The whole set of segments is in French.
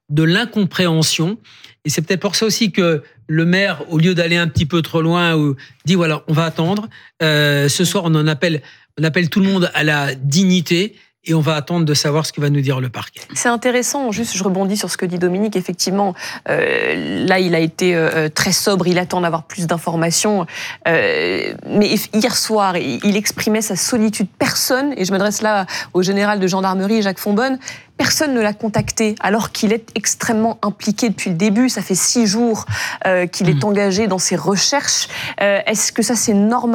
de l'incompréhension. Et c'est peut-être pour ça aussi que le maire, au lieu d'aller un petit peu trop loin, dit voilà, on va attendre. Ce soir, on appelle tout le monde à la dignité. Et on va attendre de savoir ce que va nous dire le parquet. C'est intéressant, juste je rebondis sur ce que dit Dominique, effectivement, là il a été très sobre, il attend d'avoir plus d'informations, mais hier soir il exprimait sa solitude, personne, et je m'adresse là au général de gendarmerie Jacques Fonbonne, personne ne l'a contacté alors qu'il est extrêmement impliqué depuis le début, ça fait 6 jours qu'il est engagé dans ses recherches, est-ce que ça c'est normal ?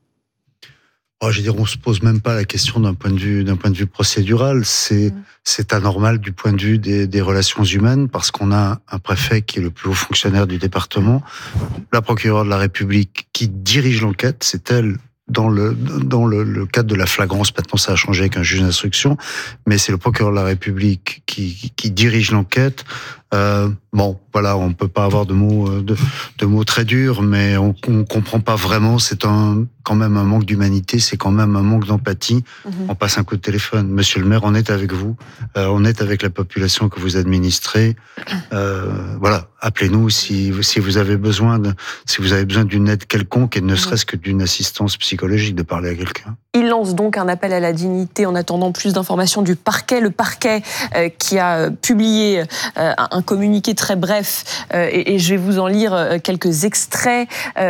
Je veux dire, on se pose même pas la question d'un point de vue procédural. C'est anormal du point de vue des relations humaines parce qu'on a un préfet qui est le plus haut fonctionnaire du département, la procureure de la République qui dirige l'enquête, c'est elle dans le cadre de la flagrance. Maintenant, ça a changé avec un juge d'instruction, mais c'est le procureur de la République qui dirige l'enquête. Bon, voilà, on peut pas avoir de mots très durs, mais on comprend pas vraiment. C'est quand même un manque d'humanité, c'est quand même un manque d'empathie. On passe un coup de téléphone. Monsieur le maire, on est avec vous, on est avec la population que vous administrez. Voilà, appelez-nous si vous avez besoin d'une aide quelconque et ne serait-ce que d'une assistance psychologique, de parler à quelqu'un. Il lance donc un appel à la dignité en attendant plus d'informations du parquet. Le parquet qui a publié un communiqué très bref et je vais vous en lire quelques extraits.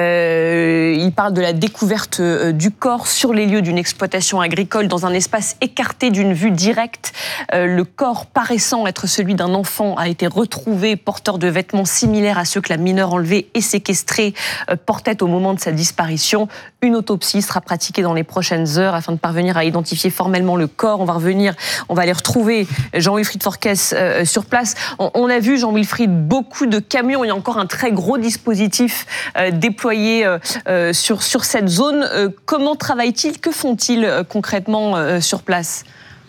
Il parle de la découverte du corps sur les lieux d'une exploitation agricole dans un espace écarté d'une vue directe. Le corps paraissant être celui d'un enfant a été retrouvé porteur de vêtements similaires à ceux que la mineure enlevée et séquestrée portait au moment de sa disparition. Une autopsie sera pratiquée dans les prochaines heures afin de parvenir à identifier formellement le corps. On va aller retrouver Jean-Wilfried Forquès sur place. On a vu, Jean-Wilfried, beaucoup de camions. Il y a encore un très gros dispositif déployé sur cette zone. Comment travaillent-ils ? Que font-ils concrètement sur place ?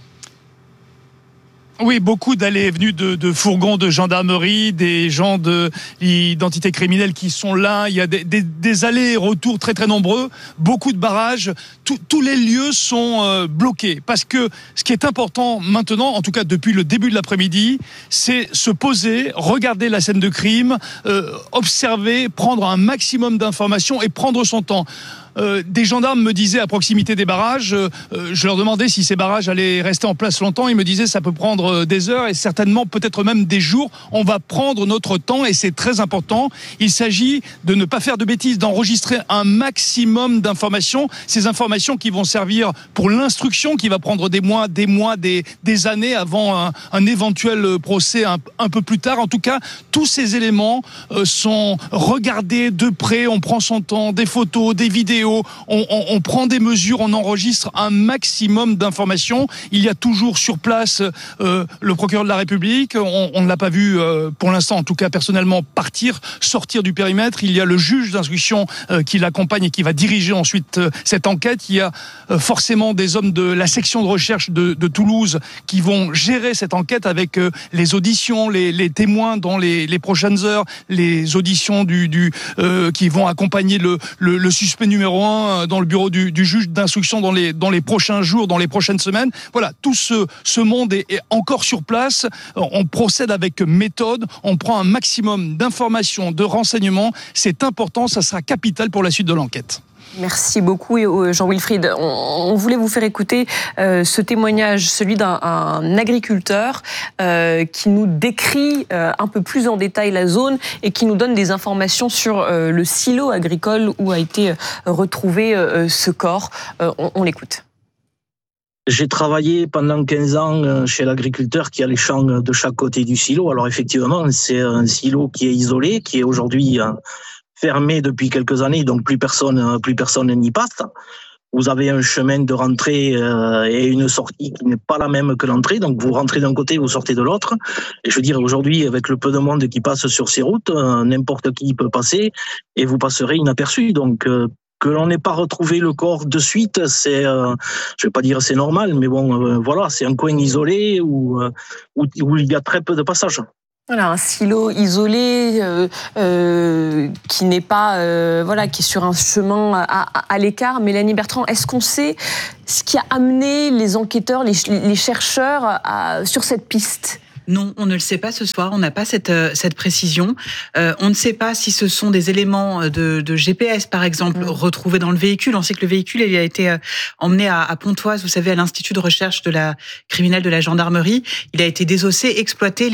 Oui, beaucoup d'allées et venues de fourgons de gendarmerie, des gens de l'identité criminelle qui sont là. Il y a des allers et retours très très nombreux, beaucoup de barrages. Tous les lieux sont bloqués parce que ce qui est important maintenant, en tout cas depuis le début de l'après-midi, c'est se poser, regarder la scène de crime, observer, prendre un maximum d'informations et prendre son temps. Des gendarmes me disaient à proximité des barrages, je leur demandais si ces barrages allaient rester en place longtemps, ils me disaient ça peut prendre des heures et certainement peut-être même des jours. On va prendre notre temps et c'est très important. Il s'agit de ne pas faire de bêtises, d'enregistrer un maximum d'informations, ces informations qui vont servir pour l'instruction qui va prendre des mois, des années avant un éventuel procès un peu plus tard. En tout cas, tous ces éléments sont regardés de près, on prend son temps, des photos, des vidéos, on prend des mesures, on enregistre un maximum d'informations. Il y a toujours sur place le procureur de la République. On ne l'a pas vu pour l'instant, en tout cas personnellement, sortir du périmètre. Il y a le juge d'instruction qui l'accompagne et qui va diriger ensuite cette enquête. Il y a forcément des hommes de la section de recherche de Toulouse qui vont gérer cette enquête avec les auditions, les témoins dans les prochaines heures, les auditions qui vont accompagner le suspect numéro 1 dans le bureau du juge d'instruction dans les prochains jours, dans les prochaines semaines. Voilà, tout ce monde est encore sur place. On procède avec méthode, on prend un maximum d'informations, de renseignements. C'est important, ça sera capital pour la suite de l'enquête. Merci beaucoup Jean-Wilfried. On voulait vous faire écouter ce témoignage, celui d'un agriculteur qui nous décrit un peu plus en détail la zone et qui nous donne des informations sur le silo agricole où a été retrouvé ce corps. On l'écoute. J'ai travaillé pendant 15 ans chez l'agriculteur qui a les champs de chaque côté du silo. Alors effectivement, c'est un silo qui est isolé, qui est aujourd'hui fermé depuis quelques années, donc plus personne n'y passe. Vous avez un chemin de rentrée et une sortie qui n'est pas la même que l'entrée, donc vous rentrez d'un côté, vous sortez de l'autre. Et je veux dire, aujourd'hui, avec le peu de monde qui passe sur ces routes, n'importe qui peut passer et vous passerez inaperçu. Donc que l'on n'ait pas retrouvé le corps de suite, c'est, je vais pas dire c'est normal, mais bon, voilà, c'est un coin isolé où il y a très peu de passages. Voilà, un silo isolé qui n'est pas, qui est sur un chemin à l'écart. Mélanie Bertrand, est-ce qu'on sait ce qui a amené les enquêteurs, les chercheurs sur cette piste ? Non, on ne le sait pas ce soir. On n'a pas cette précision. On ne sait pas si ce sont des éléments de GPS, par exemple, retrouvés dans le véhicule. On sait que le véhicule, il a été emmené à Pontoise, vous savez, à l'Institut de recherche de la criminelle de la gendarmerie. Il a été désossé, exploité.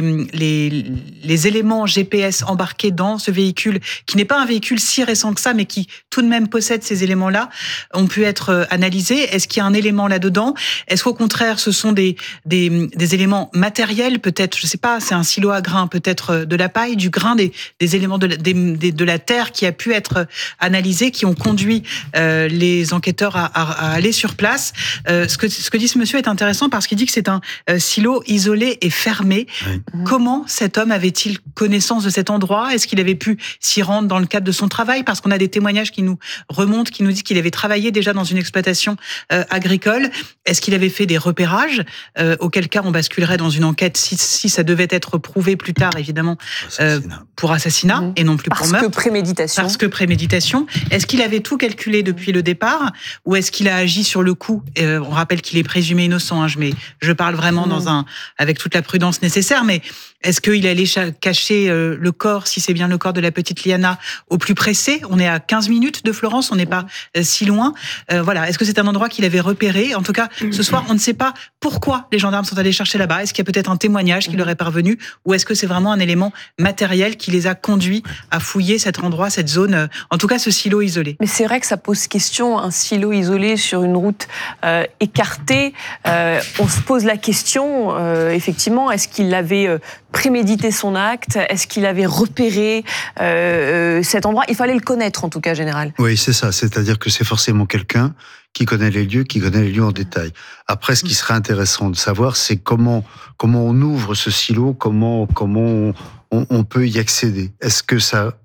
Les éléments GPS embarqués dans ce véhicule, qui n'est pas un véhicule si récent que ça, mais qui tout de même possède ces éléments-là, ont pu être analysés. Est-ce qu'il y a un élément là-dedans? Est-ce qu'au contraire, ce sont des éléments matériels? Peut-être, je sais pas, c'est un silo à grains, peut-être de la paille, du grain, des éléments de la terre qui a pu être analysés, qui ont conduit les enquêteurs à aller sur place. Ce que dit ce monsieur est intéressant parce qu'il dit que c'est un silo isolé et fermé. Oui. Comment cet homme avait-il connaissance de cet endroit? Est-ce qu'il avait pu s'y rendre dans le cadre de son travail? Parce qu'on a des témoignages qui nous remontent, qui nous disent qu'il avait travaillé déjà dans une exploitation agricole. Est-ce qu'il avait fait des repérages? Auquel cas on basculerait dans une enquête si ça devait être prouvé plus tard, évidemment, pour assassinat et non plus pour meurtre. Parce que préméditation. Est-ce qu'il avait tout calculé depuis le départ ou est-ce qu'il a agi sur le coup? On rappelle qu'il est présumé innocent, mais je parle vraiment avec toute la prudence nécessaire, mais est-ce qu'il allait cacher le corps, si c'est bien le corps de la petite Liana, au plus pressé? On est à 15 minutes de Florence, on n'est pas si loin. Voilà. Est-ce que c'est un endroit qu'il avait repéré? En tout cas, ce soir, on ne sait pas pourquoi les gendarmes sont allés chercher là-bas. Est-ce qu'il y a peut-être un témoignage qui leur est parvenu ou est-ce que c'est vraiment un élément matériel qui les a conduits à fouiller cet endroit, cette zone, en tout cas ce silo isolé? Mais c'est vrai que ça pose question, un silo isolé sur une route écartée. On se pose la question, effectivement, est-ce qu'il avait prémédité son acte? Est-ce qu'il avait repéré cet endroit? Il fallait le connaître, en tout cas, général. Oui, c'est ça. C'est-à-dire que c'est forcément quelqu'un qui connaît les lieux en détail. Après, ce qui serait intéressant de savoir, c'est comment on ouvre ce silo, comment on peut y accéder. Est-ce que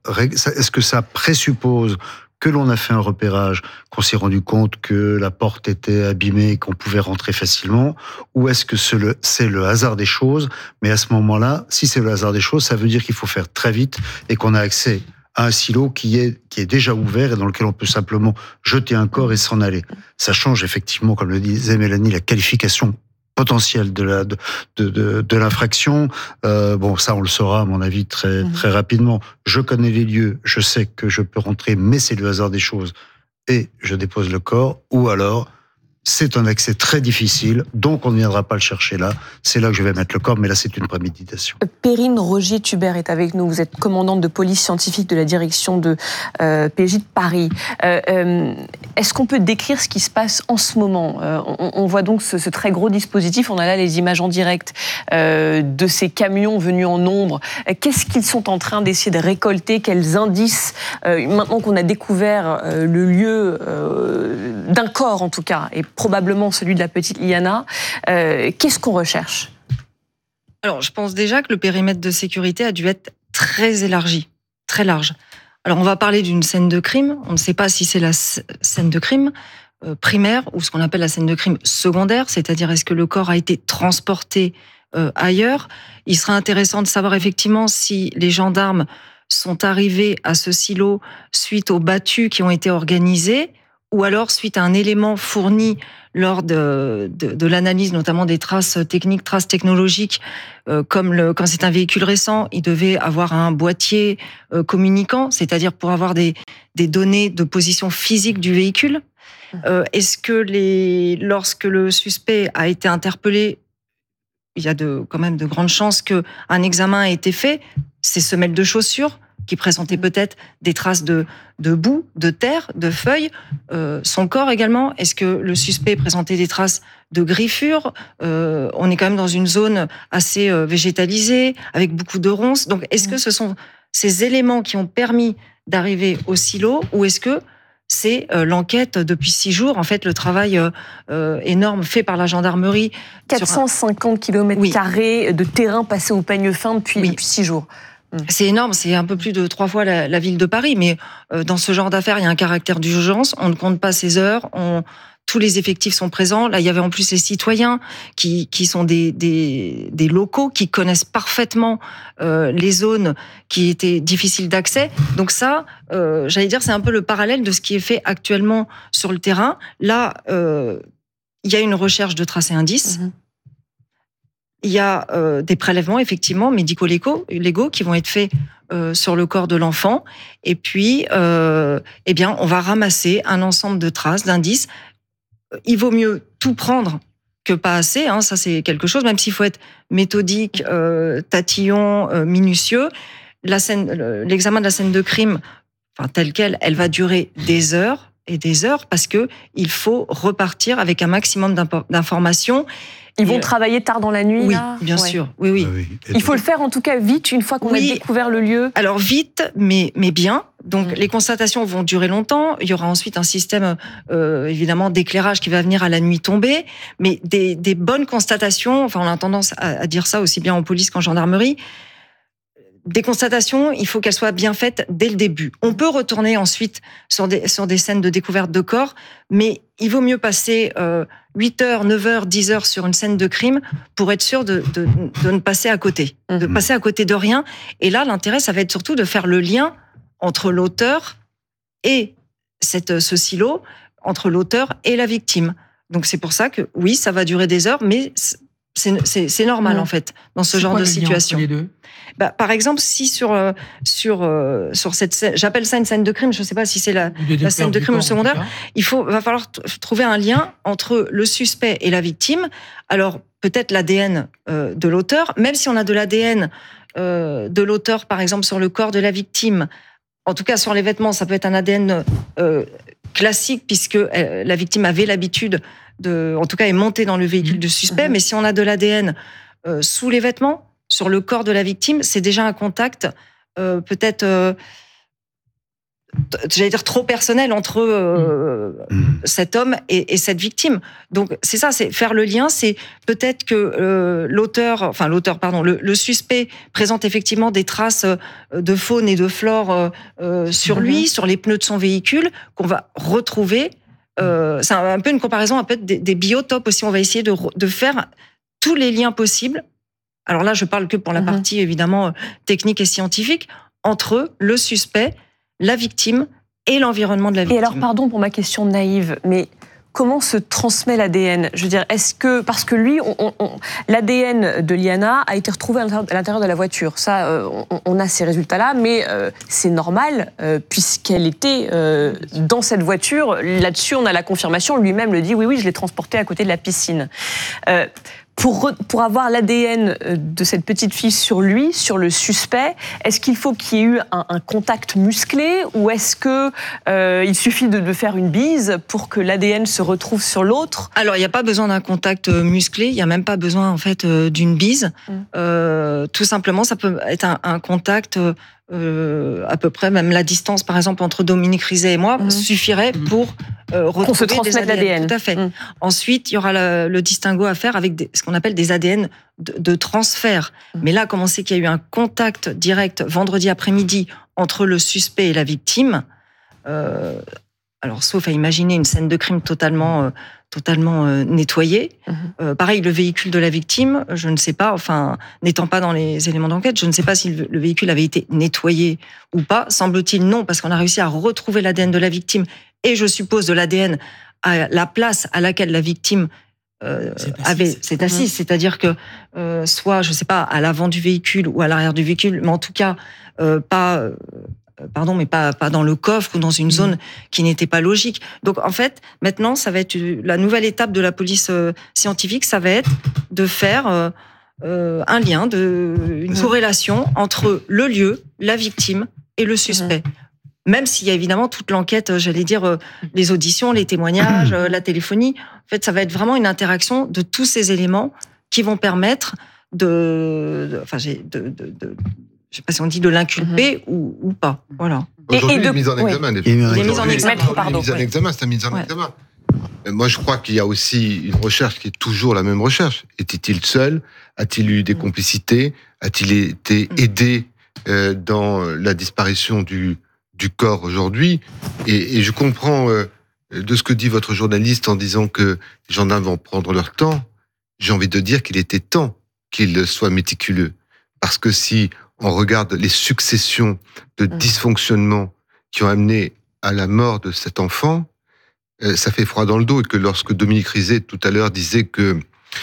ça présuppose que l'on a fait un repérage, qu'on s'est rendu compte que la porte était abîmée et qu'on pouvait rentrer facilement, ou est-ce que c'est le hasard des choses? Mais à ce moment-là, si c'est le hasard des choses, ça veut dire qu'il faut faire très vite et qu'on a accès à un silo qui est déjà ouvert et dans lequel on peut simplement jeter un corps et s'en aller. Ça change effectivement, comme le disait Mélanie, la qualification potentielle de l'infraction. Ça on le saura à mon avis très rapidement. Je connais les lieux, je sais que je peux rentrer, mais c'est le hasard des choses et je dépose le corps. Ou alors c'est un accès très difficile, donc on ne viendra pas le chercher là. C'est là que je vais mettre le corps, mais là c'est une préméditation. Perrine Rogier-Thubert est avec nous. Vous êtes commandante de police scientifique de la direction de PJ de Paris. Est-ce qu'on peut décrire ce qui se passe en ce moment? On voit donc ce très gros dispositif. On a là les images en direct de ces camions venus en nombre. Qu'est-ce qu'ils sont en train d'essayer de récolter? Quels indices, maintenant qu'on a découvert le lieu d'un corps en tout cas, et probablement celui de la petite Liana, qu'est-ce qu'on recherche? Alors, je pense déjà que le périmètre de sécurité a dû être très élargi, très large. Alors, on va parler d'une scène de crime. On ne sait pas si c'est la scène de crime primaire ou ce qu'on appelle la scène de crime secondaire, c'est-à-dire est-ce que le corps a été transporté ailleurs. Il sera intéressant de savoir effectivement si les gendarmes sont arrivés à ce silo suite aux battues qui ont été organisées ou alors suite à un élément fourni lors de l'analyse, notamment des traces techniques, traces technologiques, comme c'est un véhicule récent, il devait avoir un boîtier communicant, c'est-à-dire pour avoir des données de position physique du véhicule. Est-ce que lorsque le suspect a été interpellé, il y a quand même de grandes chances qu'un examen ait été fait, ses semelles de chaussures, qui présentait peut-être des traces de boue, de terre, de feuilles. Son corps également. Est-ce que le suspect présentait des traces de griffures? On est quand même dans une zone assez végétalisée, avec beaucoup de ronces. Donc, est-ce que ce sont ces éléments qui ont permis d'arriver au silo ou est-ce que c'est l'enquête depuis 6 jours, en fait, le travail énorme fait par la gendarmerie. 450 km² de terrain passé au peigne fin depuis 6 jours. C'est énorme, c'est un peu plus de 3 fois la ville de Paris, mais dans ce genre d'affaires, il y a un caractère d'urgence, on ne compte pas ses heures, tous les effectifs sont présents. Là, il y avait en plus les citoyens qui sont des locaux, qui connaissent parfaitement les zones qui étaient difficiles d'accès. Donc ça, j'allais dire, c'est un peu le parallèle de ce qui est fait actuellement sur le terrain. Là, il y a une recherche de traces et indices. il y a des prélèvements effectivement médico-légaux qui vont être faits sur le corps de l'enfant, et puis eh bien on va ramasser un ensemble de traces, d'indices. Il vaut mieux tout prendre que pas assez, hein, ça c'est quelque chose, même s'il faut être méthodique, tatillon, minutieux. L'examen de la scène de crime, enfin telle quelle, elle va durer des heures et des heures, parce que il faut repartir avec un maximum d'informations. Ils vont travailler tard dans la nuit, oui, là bien sûr, oui. Il faut le faire en tout cas vite, une fois qu'on a découvert le lieu. Alors vite, mais bien. Donc les constatations vont durer longtemps. Il y aura ensuite un système évidemment d'éclairage qui va venir à la nuit tombée. Mais des bonnes constatations, enfin on a tendance à dire ça aussi bien en police qu'en gendarmerie. Des constatations, il faut qu'elles soient bien faites dès le début. On peut retourner ensuite sur des scènes de découverte de corps, mais il vaut mieux passer 8 heures, 9 heures, 10 heures sur une scène de crime pour être sûr de ne passer à côté, de passer à côté de rien. Et là, l'intérêt, ça va être surtout de faire le lien entre l'auteur et ce silo, entre l'auteur et la victime. Donc c'est pour ça que oui, ça va durer des heures, mais c'est normal en fait dans ce genre de situation. Les deux par exemple, si sur cette scène, j'appelle ça une scène de crime, je ne sais pas si c'est la scène de crime ou secondaire, va falloir trouver un lien entre le suspect et la victime. Alors peut-être l'ADN de l'auteur, même si on a de l'ADN de l'auteur, par exemple sur le corps de la victime. En tout cas, sur les vêtements, ça peut être un ADN classique, puisque la victime avait l'habitude en tout cas, est montée dans le véhicule du suspect. Mais si on a de l'ADN sous les vêtements, sur le corps de la victime, c'est déjà un contact peut-être, j'allais dire, trop personnel entre cet homme et cette victime. Donc c'est ça, c'est faire le lien. C'est peut-être que le suspect présente effectivement des traces de faune et de flore sur lui, sur les pneus de son véhicule, qu'on va retrouver. C'est un peu une comparaison, un peu des biotopes aussi. On va essayer de faire tous les liens possibles. Alors là, je parle que pour la partie évidemment technique et scientifique, entre le suspect, la victime et l'environnement de la victime. Et alors, pardon pour ma question naïve, mais comment se transmet l'ADN ? Je veux dire, parce que lui, l'ADN de Liana a été retrouvé à l'intérieur de la voiture. Ça, on a ces résultats-là, mais c'est normal, puisqu'elle était dans cette voiture. Là-dessus, on a la confirmation. Lui-même le dit, oui, je l'ai transportée à côté de la piscine. Pour avoir l'ADN de cette petite fille sur lui, sur le suspect, est-ce qu'il faut qu'il y ait eu un contact musclé, ou est-ce qu'il suffit de faire une bise pour que l'ADN se retrouve sur l'autre ? Alors, il n'y a pas besoin d'un contact musclé, il n'y a même pas besoin en fait d'une bise. Tout simplement, ça peut être un contact à peu près, même la distance par exemple entre Dominique Rizet et moi suffirait pour retrouver se transmette l'ADN. Tout à fait. Ensuite, il y aura le distinguo à faire avec ce qu'on appelle des ADN de transfert. Mais là, comme on sait qu'il y a eu un contact direct vendredi après-midi entre le suspect et la victime, alors sauf à imaginer une scène de crime totalement nettoyée. Pareil, le véhicule de la victime, je ne sais pas, enfin, n'étant pas dans les éléments d'enquête, je ne sais pas si le véhicule avait été nettoyé ou pas. Semble-t-il non, parce qu'on a réussi à retrouver l'ADN de la victime, et je suppose de l'ADN à la place à laquelle la victime s'est assise. C'est-à-dire que soit, je ne sais pas, à l'avant du véhicule ou à l'arrière du véhicule, mais en tout cas pas dans le coffre ou dans une zone qui n'était pas logique. Donc en fait, maintenant, ça va être la nouvelle étape de la police scientifique, ça va être de faire un lien, une corrélation entre le lieu, la victime et le suspect. Même s'il y a évidemment toute l'enquête, j'allais dire, les auditions, les témoignages, la téléphonie. En fait, ça va être vraiment une interaction de tous ces éléments qui vont permettre je sais pas si on dit de l'inculper ou pas. Voilà. Aujourd'hui, il est mis en examen. Il est mis en examen, pardon. C'est un mise en examen. Moi, je crois qu'il y a aussi une recherche qui est toujours la même recherche. Était-il seul ? A-t-il eu des complicités ? A-t-il été aidé dans la disparition du corps aujourd'hui ? Et je comprends de ce que dit votre journaliste en disant que les gendarmes vont prendre leur temps. J'ai envie de dire qu'il était temps qu'ils soient méticuleux. Parce que si on regarde les successions de dysfonctionnements qui ont amené à la mort de cet enfant, ça fait froid dans le dos. Et que lorsque Dominique Rizet, tout à l'heure, disait que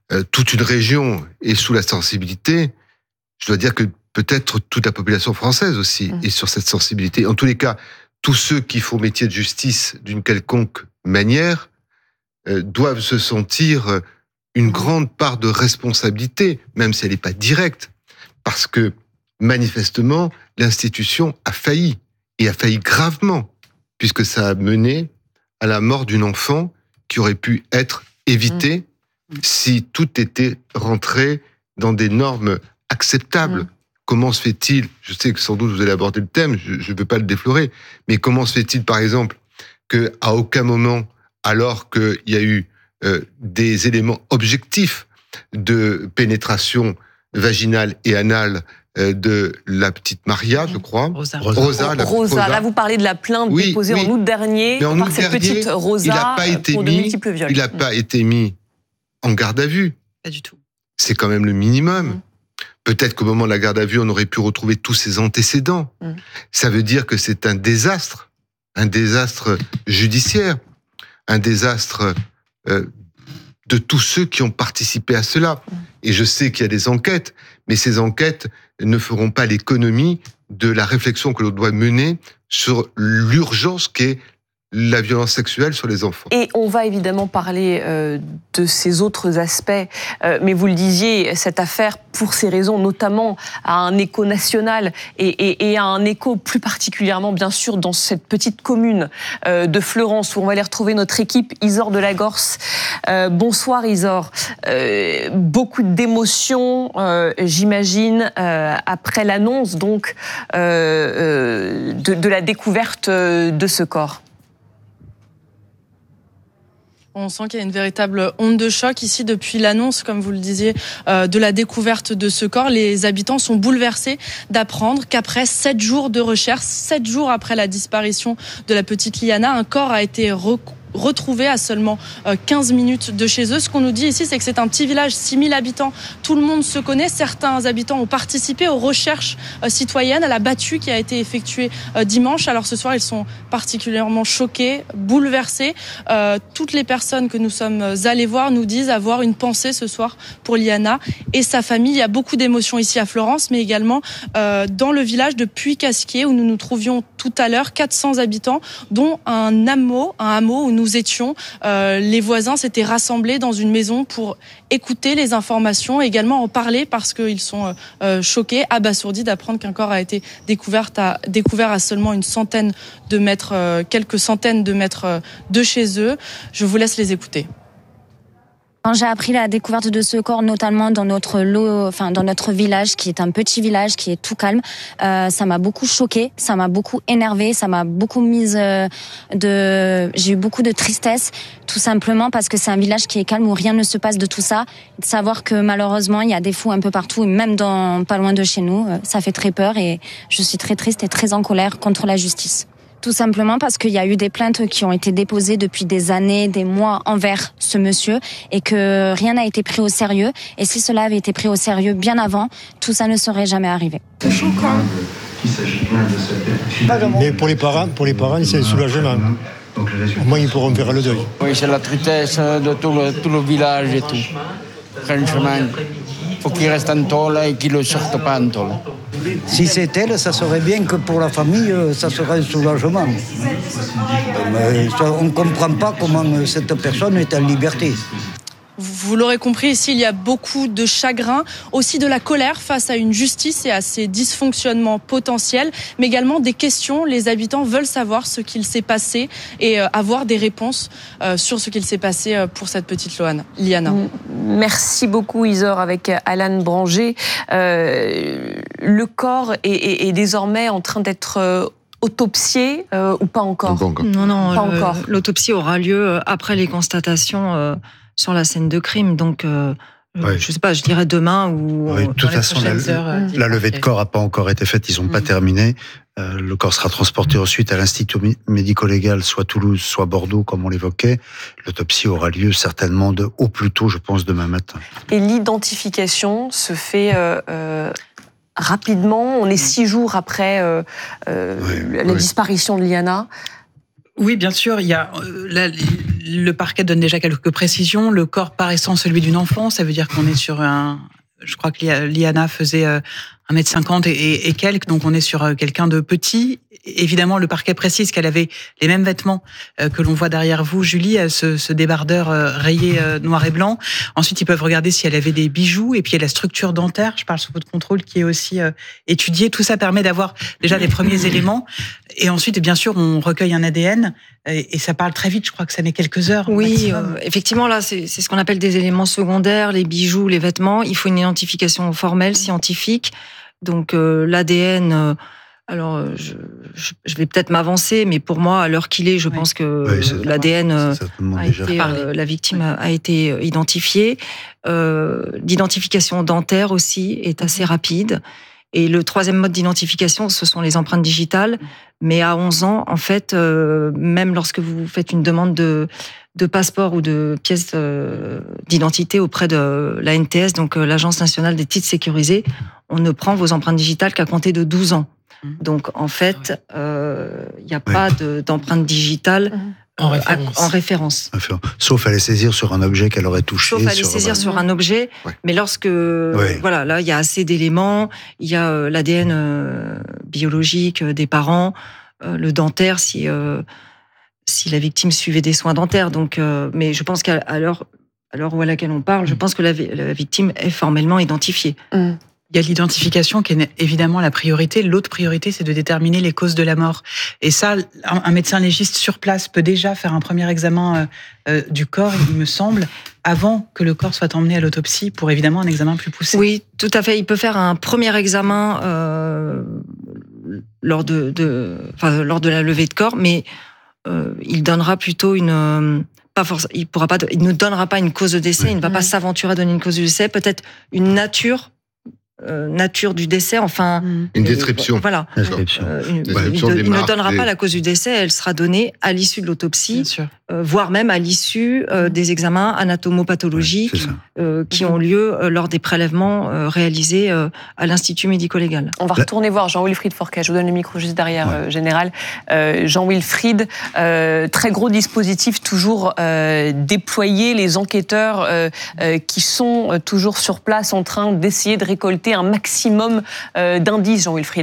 toute une région est sous la sensibilité, je dois dire que peut-être toute la population française aussi est sur cette sensibilité. En tous les cas, tous ceux qui font métier de justice d'une quelconque manière doivent se sentir une grande part de responsabilité, même si elle n'est pas directe, parce que manifestement, l'institution a failli, et a failli gravement, puisque ça a mené à la mort d'une enfant qui aurait pu être évitée si tout était rentré dans des normes acceptables. Comment se fait-il, je sais que sans doute vous allez aborder le thème, je ne veux pas le déflorer, mais comment se fait-il, par exemple, qu'à aucun moment, alors qu'il y a eu des éléments objectifs de pénétration vaginale et anale de la petite Maria, je crois. Rosa, là vous parlez de la plainte déposée en août dernier par cette petite Rosa pour de multiples viols. Il n'a pas été mis en garde à vue. Pas du tout. C'est quand même le minimum. Peut-être qu'au moment de la garde à vue, on aurait pu retrouver tous ses antécédents. Ça veut dire que c'est un désastre judiciaire, un désastre de tous ceux qui ont participé à cela. Et je sais qu'il y a des enquêtes, mais ces enquêtes ne feront pas l'économie de la réflexion que l'on doit mener sur l'urgence qu'est la violence sexuelle sur les enfants. Et on va évidemment parler de ces autres aspects, mais vous le disiez, cette affaire, pour ces raisons, notamment, a un écho national et a un écho plus particulièrement, bien sûr, dans cette petite commune de Fleurance, où on va aller retrouver notre équipe, Isor de la Gorce. Bonsoir Isor. Beaucoup d'émotions, j'imagine, après l'annonce donc de la découverte de ce corps. On sent qu'il y a une véritable onde de choc ici depuis l'annonce, comme vous le disiez, de la découverte de ce corps. Les habitants sont bouleversés d'apprendre qu'après 7 jours de recherche, 7 jours après la disparition de la petite Liana, un corps a été retrouvé à seulement 15 minutes de chez eux. Ce qu'on nous dit ici, c'est que c'est un petit village, 6000 habitants. Tout le monde se connaît. Certains habitants ont participé aux recherches citoyennes, à la battue qui a été effectuée dimanche. Alors ce soir, ils sont particulièrement choqués, bouleversés. Toutes les personnes que nous sommes allées voir nous disent avoir une pensée ce soir pour Liana et sa famille. Il y a beaucoup d'émotions ici à Fleurance, mais également dans le village de Puy-Casquier, où nous nous trouvions tout à l'heure, 400 habitants, dont un hameau où nous étions. Les voisins s'étaient rassemblés dans une maison pour écouter les informations, également en parler parce qu'ils sont choqués, abasourdis d'apprendre qu'un corps a été découvert à seulement une centaine de mètres, quelques centaines de mètres de chez eux. Je vous laisse les écouter. Quand j'ai appris la découverte de ce corps, notamment dans notre village, qui est un petit village, qui est tout calme, ça m'a beaucoup choquée, ça m'a beaucoup énervée, ça m'a beaucoup j'ai eu beaucoup de tristesse, tout simplement parce que c'est un village qui est calme où rien ne se passe de tout ça. De savoir que malheureusement il y a des fous un peu partout, même pas loin de chez nous, ça fait très peur et je suis très triste et très en colère contre la justice. Tout simplement parce qu'il y a eu des plaintes qui ont été déposées depuis des années, des mois envers ce monsieur et que rien n'a été pris au sérieux. Et si cela avait été pris au sérieux bien avant, tout ça ne serait jamais arrivé. C'est choquant. Mais pour les parents, c'est un soulagement. Au moins, ils pourront faire le deuil. Oui, c'est la tristesse de tout le village et tout. Franchement, il faut qu'il reste en tôle et qu'il ne sorte pas en tôle. Si c'est elle, ça serait bien que pour la famille, ça serait un soulagement. Mais on ne comprend pas comment cette personne est en liberté. Vous l'aurez compris, ici, il y a beaucoup de chagrin, aussi de la colère face à une justice et à ses dysfonctionnements potentiels, mais également des questions. Les habitants veulent savoir ce qu'il s'est passé et avoir des réponses sur ce qu'il s'est passé pour cette petite Liana. Merci beaucoup, Isor, avec Alan Branger. Le corps est désormais en train d'être autopsié ou pas encore ? Non, pas encore. L'autopsie aura lieu après les constatations sur la scène de crime. Donc, je ne sais pas, je dirais demain ou de toute façon, la levée de corps n'a pas encore été faite. Ils n'ont pas terminé. Le corps sera transporté ensuite à l'Institut médico-légal, soit Toulouse, soit Bordeaux, comme on l'évoquait. L'autopsie aura lieu certainement au plus tôt, je pense, demain matin. Et l'identification se fait rapidement. On est 6 jours après la disparition de Liana. Oui, bien sûr. Il y a Le parquet donne déjà quelques précisions. Le corps paraissant celui d'une enfant, ça veut dire qu'on est sur je crois que Liana faisait 1m50 et quelques, donc on est sur quelqu'un de petit. Évidemment, le parquet précise qu'elle avait les mêmes vêtements que l'on voit derrière vous, Julie, ce débardeur rayé noir et blanc. Ensuite, ils peuvent regarder si elle avait des bijoux, et puis il y a la structure dentaire, je parle sous votre contrôle, qui est aussi étudiée. Tout ça permet d'avoir déjà des premiers éléments. Et ensuite, bien sûr, on recueille un ADN, et ça parle très vite, je crois que ça met quelques heures. Oui, effectivement, là, c'est ce qu'on appelle des éléments secondaires, les bijoux, les vêtements. Il faut une identification formelle, scientifique. Donc l'ADN, alors je vais peut-être m'avancer, mais pour moi, à l'heure qu'il est, je pense que l'ADN la victime a été identifiée. L'identification dentaire aussi est assez rapide. Et le troisième mode d'identification, ce sont les empreintes digitales. Mais à 11 ans, en fait, même lorsque vous faites une demande de passeport ou de pièce d'identité auprès de la NTS, donc l'Agence nationale des titres sécurisés, on ne prend vos empreintes digitales qu'à compter de 12 ans. Donc, en fait, il n'y a pas d'empreinte digitale en référence. Sauf à les saisir sur un objet qu'elle aurait touché. Sauf à les saisir sur un objet. Mais lorsque, voilà, là, il y a assez d'éléments, il y a l'ADN biologique des parents, le dentaire, si la victime suivait des soins dentaires. Donc, mais je pense qu'à l'heure à laquelle on parle, je pense que la victime est formellement identifiée. Il y a l'identification qui est évidemment la priorité. L'autre priorité, c'est de déterminer les causes de la mort. Et ça, un médecin légiste sur place peut déjà faire un premier examen du corps, il me semble, avant que le corps soit emmené à l'autopsie, pour évidemment un examen plus poussé. Oui, tout à fait. Il peut faire un premier examen lors de la levée de corps, mais il donnera plutôt il ne donnera pas une cause de décès. Il ne va pas s'aventurer à donner une cause de décès. Peut-être une nature du décès, enfin une description. Voilà. Il ne donnera pas la cause du décès, elle sera donnée à l'issue de l'autopsie, voire même à l'issue des examens anatomopathologiques qui ont lieu lors des prélèvements réalisés à l'Institut médico-légal. On va retourner voir Jean-Wilfried Forquet. Je vous donne le micro juste derrière, Général. Jean-Wilfried, très gros dispositif toujours déployé, les enquêteurs qui sont toujours sur place en train d'essayer de récolter un maximum d'indices, Jean-Wilfried.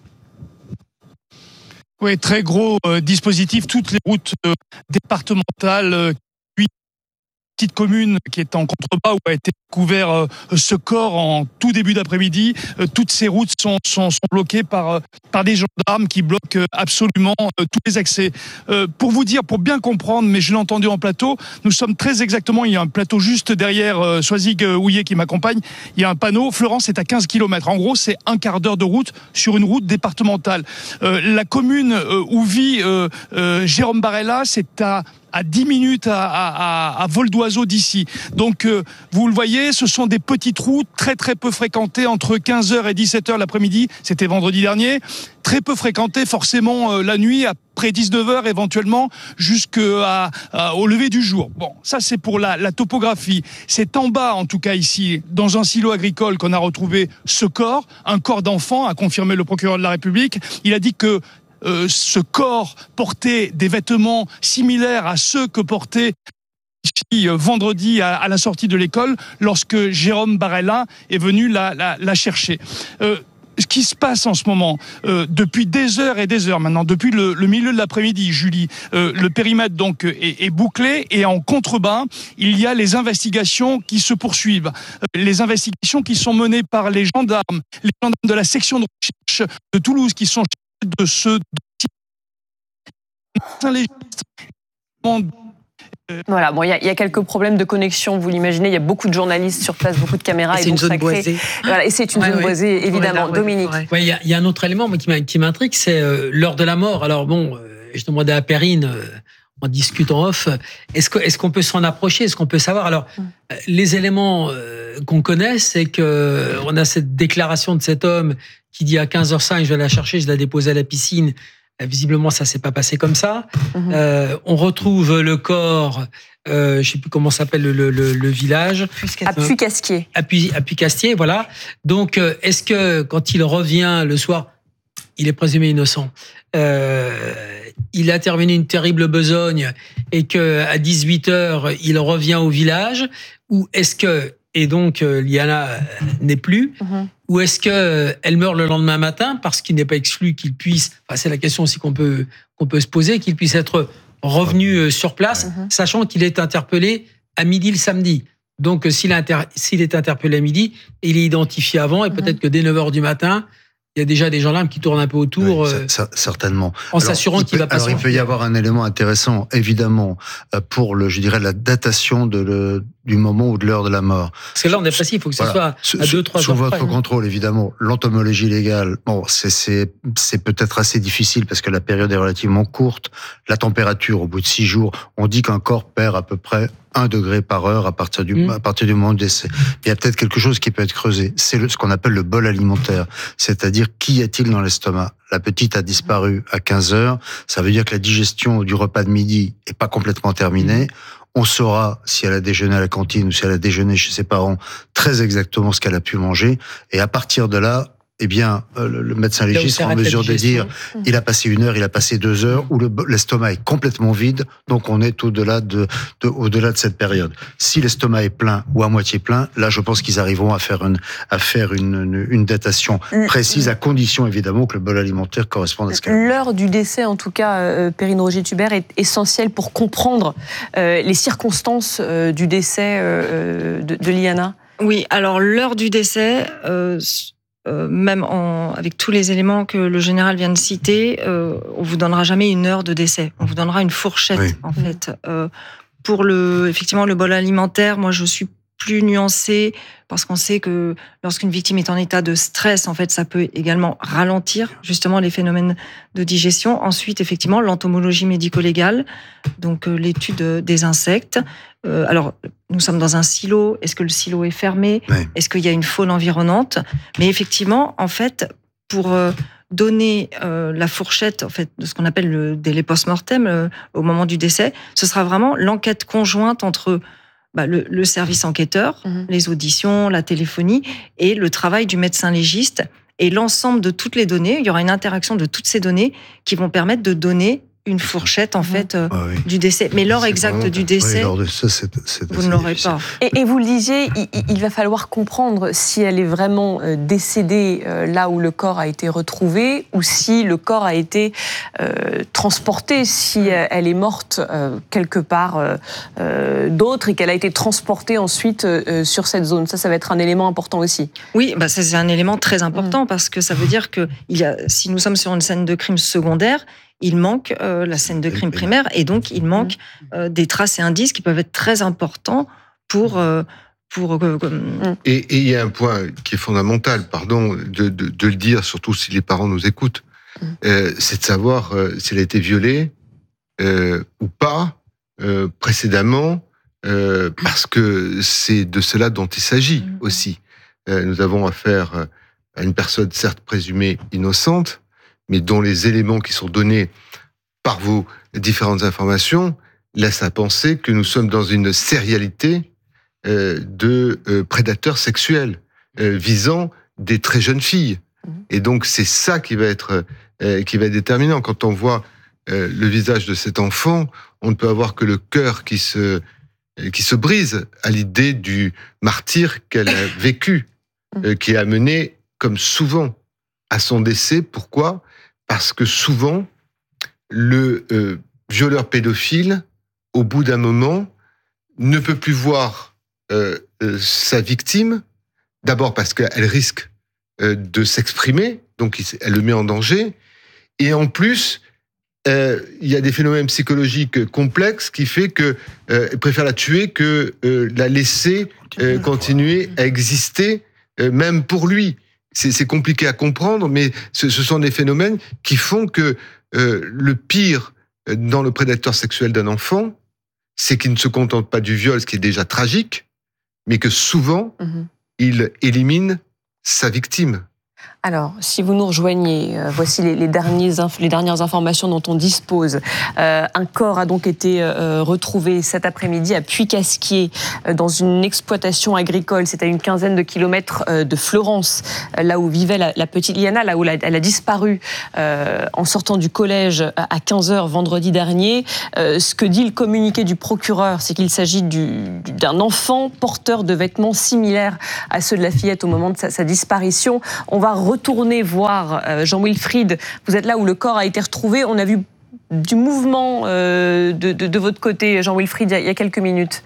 Oui, très gros dispositif. Toutes les routes départementales, petite commune qui est en contrebas où a été découvert ce corps en tout début d'après-midi. Toutes ces routes sont bloquées par des gendarmes qui bloquent absolument tous les accès. Pour vous dire, pour bien comprendre, mais je l'ai entendu en plateau, nous sommes très exactement, il y a un plateau juste derrière Soisig-Houillet qui m'accompagne, il y a un panneau, Florence est à 15 km. En gros, c'est un quart d'heure de route sur une route départementale. La commune où vit Jérôme Barella, c'est à 10 minutes à vol d'oiseau d'ici. Donc, vous le voyez, ce sont des petites routes très très peu fréquentées entre 15h et 17h l'après-midi. C'était vendredi dernier. Très peu fréquentées forcément la nuit, après 19h éventuellement, jusqu'au lever du jour. Bon, ça c'est pour la topographie. C'est en bas, en tout cas ici, dans un silo agricole qu'on a retrouvé ce corps, un corps d'enfant, a confirmé le procureur de la République. Il a dit que ce corps portait des vêtements similaires à ceux que portait ici vendredi à la sortie de l'école lorsque Jérôme Barella est venu la chercher. Ce qui se passe en ce moment, depuis des heures et des heures maintenant, depuis le milieu de l'après-midi, Julie, le périmètre donc est bouclé et en contrebas, il y a les investigations qui se poursuivent. Les investigations qui sont menées par les gendarmes de la section de recherche de Toulouse qui sont de ce Voilà, bon, il y a quelques problèmes de connexion, vous l'imaginez, il y a beaucoup de journalistes sur place, beaucoup de caméras. C'est une zone boisée. Voilà, et c'est une zone boisée, évidemment. Dominique. Il y a un autre élément qui m'intrigue, c'est l'heure de la mort. Alors bon, je demandais à Perrine, on discute en off, est-ce qu'on peut s'en approcher, est-ce qu'on peut savoir? Alors, les éléments qu'on connaît, c'est qu'on a cette déclaration de cet homme qui dit à 15h05, je vais la chercher, je la dépose à la piscine. Visiblement, ça s'est pas passé comme ça. On retrouve le corps, je sais plus comment s'appelle le village. À Puy-Castier. À Puy-Castier, voilà. Donc, est-ce que quand il revient le soir, il est présumé innocent. Il a terminé une terrible besogne et qu'à 18h, il revient au village. Ou est-ce que, et donc Liana n'est plus, ou est-ce qu'elle meurt le lendemain matin, parce qu'il n'est pas exclu qu'il puisse, enfin, c'est la question aussi qu'on peut se poser, qu'il puisse être revenu sur place, sachant qu'il est interpellé à midi le samedi. Donc, s'il est interpellé à midi, il est identifié avant, et peut-être que dès 9h du matin, il y a déjà des gendarmes qui tournent un peu autour. Oui, certainement. En s'assurant qu'il va pas s'enfuir. Alors, il peut y avoir un élément intéressant, évidemment, pour la datation du moment ou de l'heure de la mort. Parce que là, on est précis, il faut que ça soit à 2-3 heures. Sous votre contrôle, évidemment. L'entomologie légale, bon, c'est peut-être assez difficile parce que la période est relativement courte. La température, au bout de 6 jours, on dit qu'un corps perd à peu près 1 degré par heure à partir du moment du décès. Il y a peut-être quelque chose qui peut être creusé. C'est ce qu'on appelle le bol alimentaire. C'est-à-dire, qu'y a-t-il dans l'estomac? La petite a disparu à 15h. Ça veut dire que la digestion du repas de midi est pas complètement terminée. On saura si elle a déjeuné à la cantine ou si elle a déjeuné chez ses parents très exactement ce qu'elle a pu manger. Et à partir de là, eh bien, le médecin légiste sera en mesure de dire, il a passé 1 heure, il a passé 2 heures, où l'estomac est complètement vide, donc on est au-delà de cette période. Si l'estomac est plein ou à moitié plein, là, je pense qu'ils arriveront à faire une datation précise, à condition, évidemment, que le bol alimentaire corresponde à ce qu'elle a. L'heure du décès, en tout cas, Perrine Rogier-Thubert, est essentielle pour comprendre les circonstances du décès de Liana. Oui, alors l'heure du décès, même avec tous les éléments que le général vient de citer, on vous donnera jamais une heure de décès. On vous donnera une fourchette, en fait. Pour effectivement, le bol alimentaire, moi, je suis plus nuancée parce qu'on sait que lorsqu'une victime est en état de stress, en fait, ça peut également ralentir justement les phénomènes de digestion. Ensuite, effectivement, l'entomologie médico-légale, donc l'étude des insectes. Alors, nous sommes dans un silo. Est-ce que le silo est fermé? Est-ce qu'il y a une faune environnante? Mais effectivement, en fait, pour donner la fourchette, en fait, de ce qu'on appelle le délai post-mortem au moment du décès, ce sera vraiment l'enquête conjointe entre le service enquêteur, les auditions, la téléphonie et le travail du médecin légiste et l'ensemble de toutes les données. Il y aura une interaction de toutes ces données qui vont permettre de donner une fourchette, en fait, du décès. Mais l'heure exacte du décès, vous ne l'aurez pas. Et vous le disiez, il va falloir comprendre si elle est vraiment décédée là où le corps a été retrouvé ou si le corps a été transporté, si elle est morte quelque part d'autre et qu'elle a été transportée ensuite sur cette zone. Ça va être un élément important aussi. Oui, ça, c'est un élément très important parce que ça veut dire que si nous sommes sur une scène de crime secondaire, il manque la scène de crime primaire et donc il manque des traces et indices qui peuvent être très importants pour Et il y a un point qui est fondamental, pardon de le dire, surtout si les parents nous écoutent, c'est de savoir si elle a été violée ou pas précédemment, parce que c'est de cela dont il s'agit aussi. Nous avons affaire à une personne certes présumée innocente, mais dont les éléments qui sont donnés par vos différentes informations laissent à penser que nous sommes dans une sérialité de prédateurs sexuels visant des très jeunes filles. Et donc c'est ça qui va être déterminant. Quand on voit le visage de cet enfant, on ne peut avoir que le cœur qui se brise à l'idée du martyre qu'elle a vécu, qui a mené, comme souvent, à son décès. Pourquoi ? Parce que souvent, le violeur pédophile, au bout d'un moment, ne peut plus voir sa victime, d'abord parce qu'elle risque de s'exprimer, donc elle le met en danger, et en plus, il y a des phénomènes psychologiques complexes qui fait que préfère la tuer que la laisser continuer à exister, même pour lui. C'est compliqué à comprendre, mais ce sont des phénomènes qui font que le pire dans le prédateur sexuel d'un enfant, c'est qu'il ne se contente pas du viol, ce qui est déjà tragique, mais que souvent, il élimine sa victime. Alors, si vous nous rejoignez, voici les dernières informations dont on dispose. Un corps a donc été retrouvé cet après-midi à Puy-Casquier, dans une exploitation agricole. C'est à une quinzaine de kilomètres de Fleurance, là où vivait la petite Liana, là où elle a disparu en sortant du collège à 15h vendredi dernier. Ce que dit le communiqué du procureur, c'est qu'il s'agit d'un enfant porteur de vêtements similaires à ceux de la fillette au moment de sa disparition. On va retourner voir Jean-Wilfried. Vous êtes là où le corps a été retrouvé. On a vu du mouvement de votre côté, Jean-Wilfried, il y a quelques minutes.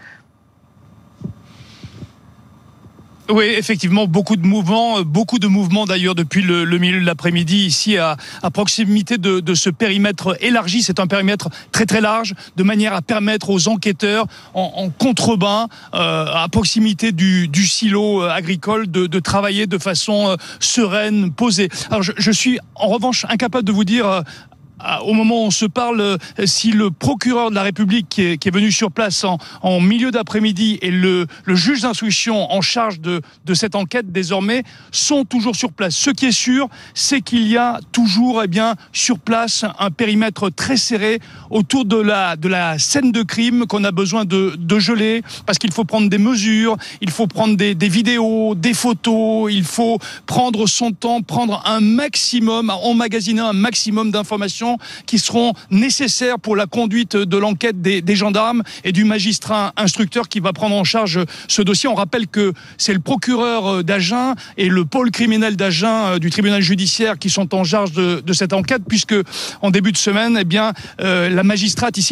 Oui, effectivement, beaucoup de mouvements d'ailleurs depuis le milieu de l'après-midi ici à proximité de ce périmètre élargi. C'est un périmètre très très large, de manière à permettre aux enquêteurs en contrebas, à proximité du silo agricole, de travailler de façon sereine, posée. Alors je suis en revanche incapable de vous dire au moment où on se parle, si le procureur de la République qui est venu sur place en milieu d'après-midi et le juge d'instruction en charge de cette enquête désormais sont toujours sur place. Ce qui est sûr, c'est qu'il y a toujours sur place un périmètre très serré autour de la scène de crime qu'on a besoin de geler parce qu'il faut prendre des mesures, il faut prendre des vidéos, des photos, il faut prendre son temps, prendre un maximum, emmagasiner un maximum d'informations qui seront nécessaires pour la conduite de l'enquête des gendarmes et du magistrat instructeur qui va prendre en charge ce dossier. On rappelle que c'est le procureur d'Agen et le pôle criminel d'Agen du tribunal judiciaire qui sont en charge de cette enquête, puisque en début de semaine, la magistrate ici,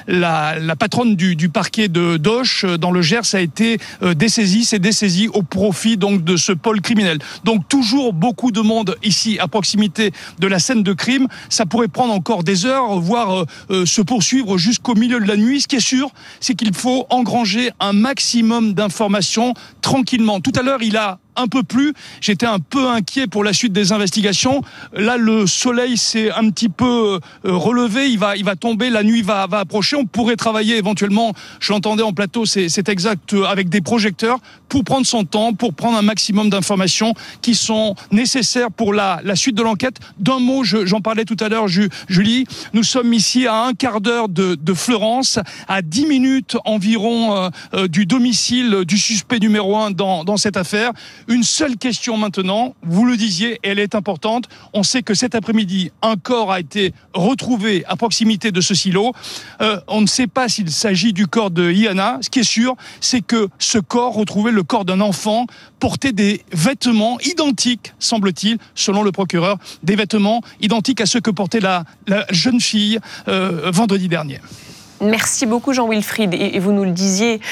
la patronne du parquet de d'Auch dans le Gers a été dessaisie au profit donc de ce pôle criminel. Donc toujours beaucoup de monde ici à proximité de la scène de crime. Ça pourrait prendre encore des heures, voire se poursuivre jusqu'au milieu de la nuit. Ce qui est sûr, c'est qu'il faut engranger un maximum d'informations tranquillement. Tout à l'heure, il a un peu plu. J'étais un peu inquiet pour la suite des investigations. Là, le soleil s'est un petit peu relevé. Il va tomber. La nuit va approcher. On pourrait travailler éventuellement, je l'entendais en plateau, c'est exact, avec des projecteurs pour prendre son temps, pour prendre un maximum d'informations qui sont nécessaires pour la suite de l'enquête. D'un mot, j'en parlais tout à l'heure, Julie, nous sommes ici à un quart d'heure de Fleurance, à 10 minutes environ du domicile du suspect numéro 1 dans cette affaire. Une seule question maintenant, vous le disiez, et elle est importante. On sait que cet après-midi, un corps a été retrouvé à proximité de ce silo. On ne sait pas s'il s'agit du corps de Liana. Ce qui est sûr, c'est que ce corps retrouvait le corps d'un enfant, portait des vêtements identiques, semble-t-il, selon le procureur, des vêtements identiques à ceux que portait la jeune fille vendredi dernier. Merci beaucoup Jean-Wilfried. Et vous nous le disiez,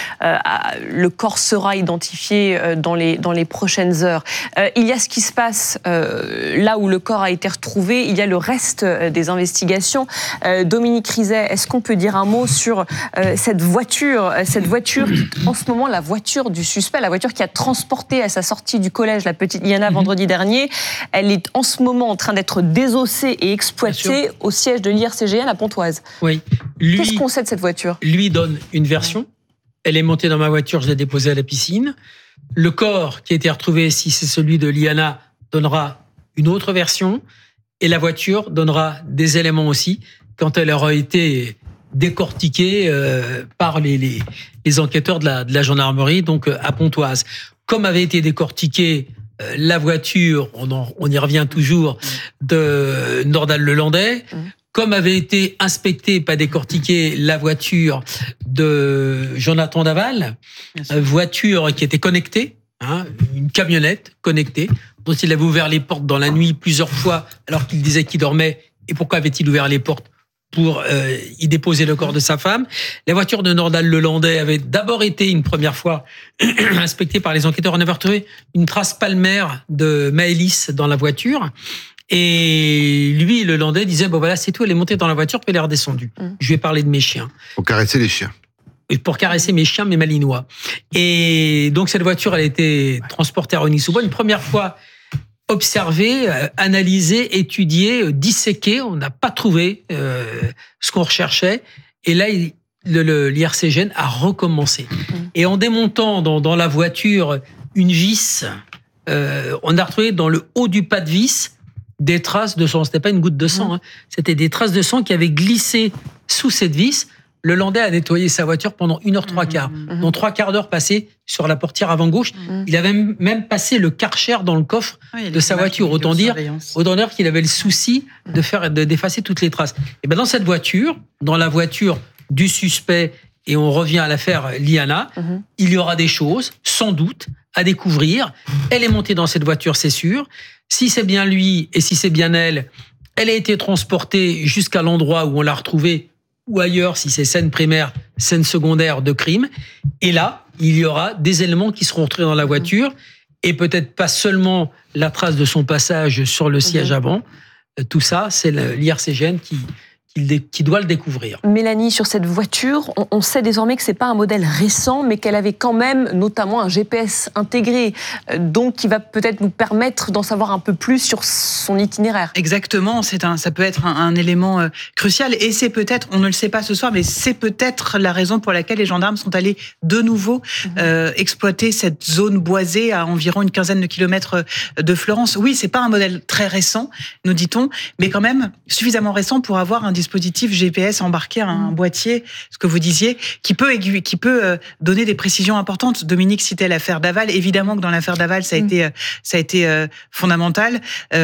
le corps sera identifié dans les prochaines heures. Il y a ce qui se passe là où le corps a été retrouvé. Il y a le reste des investigations. Dominique Rizet, est-ce qu'on peut dire un mot sur cette voiture qui, en ce moment, la voiture du suspect, la voiture qui a transporté à sa sortie du collège la petite Liana vendredi dernier, elle est en ce moment en train d'être désossée et exploitée au siège de l'IRCGN à Pontoise. Oui. Qu'est-ce qu'on sait de cette voiture? Lui donne une version. Elle est montée dans ma voiture, je l'ai déposée à la piscine. Le corps qui a été retrouvé, si c'est celui de Liana, donnera une autre version. Et la voiture donnera des éléments aussi quand elle aura été décortiquée par les enquêteurs de la gendarmerie, donc à Pontoise. Comme avait été décortiquée la voiture, on y revient toujours, de Nordal-Lelandais, comme avait été inspectée, pas décortiquée, la voiture de Jonathan Daval, voiture qui était connectée, une camionnette connectée, dont il avait ouvert les portes dans la nuit plusieurs fois alors qu'il disait qu'il dormait. Et pourquoi avait-il ouvert les portes? Pour y déposer le corps de sa femme. La voiture de Nordal-Lelandais avait d'abord été une première fois inspectée par les enquêteurs. On avait retrouvé une trace palmaire de Maëlys dans la voiture. Et lui, le Landais, disait, bon voilà, c'est tout, elle est montée dans la voiture, puis elle est redescendue. Je lui ai parlé de mes chiens. Pour caresser les chiens. Pour caresser mes chiens, mes malinois. Et donc, cette voiture, elle a été transportée à Rosny-sous-Bois une première fois observée, analysée, étudiée, disséquée. On n'a pas trouvé ce qu'on recherchait. Et là, l'IRCGN a recommencé. Et en démontant dans la voiture une vis on a retrouvé dans le haut du pas de vis des traces de sang. C'était pas une goutte de sang, hein. C'était des traces de sang qui avaient glissé sous cette vis. Le Landais a nettoyé sa voiture pendant 1h03, dont 3 quarts d'heure passés sur la portière avant gauche. Il avait même passé le Karcher dans le coffre de sa voiture. Autant dire qu'il avait le souci d'effacer toutes les traces. Et ben dans cette voiture, dans la voiture du suspect, et on revient à l'affaire Liana, il y aura des choses, sans doute, à découvrir. Elle est montée dans cette voiture, c'est sûr. Si c'est bien lui et si c'est bien elle, elle a été transportée jusqu'à l'endroit où on l'a retrouvée, ou ailleurs, si c'est scène primaire, scène secondaire de crime. Et là, il y aura des éléments qui seront retrouvés dans la voiture, et peut-être pas seulement la trace de son passage sur le siège avant. Tout ça, c'est l'IRCGN qui doit le découvrir. Mélanie, sur cette voiture, on sait désormais que c'est pas un modèle récent, mais qu'elle avait quand même notamment un GPS intégré, donc qui va peut-être nous permettre d'en savoir un peu plus sur son itinéraire. Exactement, ça peut être un élément crucial, et c'est peut-être, on ne le sait pas ce soir, mais c'est peut-être la raison pour laquelle les gendarmes sont allés de nouveau exploiter cette zone boisée à environ une quinzaine de kilomètres de Florence. Oui, c'est pas un modèle très récent, nous dit-on, mais quand même suffisamment récent pour avoir un dispositif GPS embarqué à un boîtier, ce que vous disiez, qui peut donner des précisions importantes. Dominique citait l'affaire Daval. Évidemment que dans l'affaire Daval, ça a été fondamental.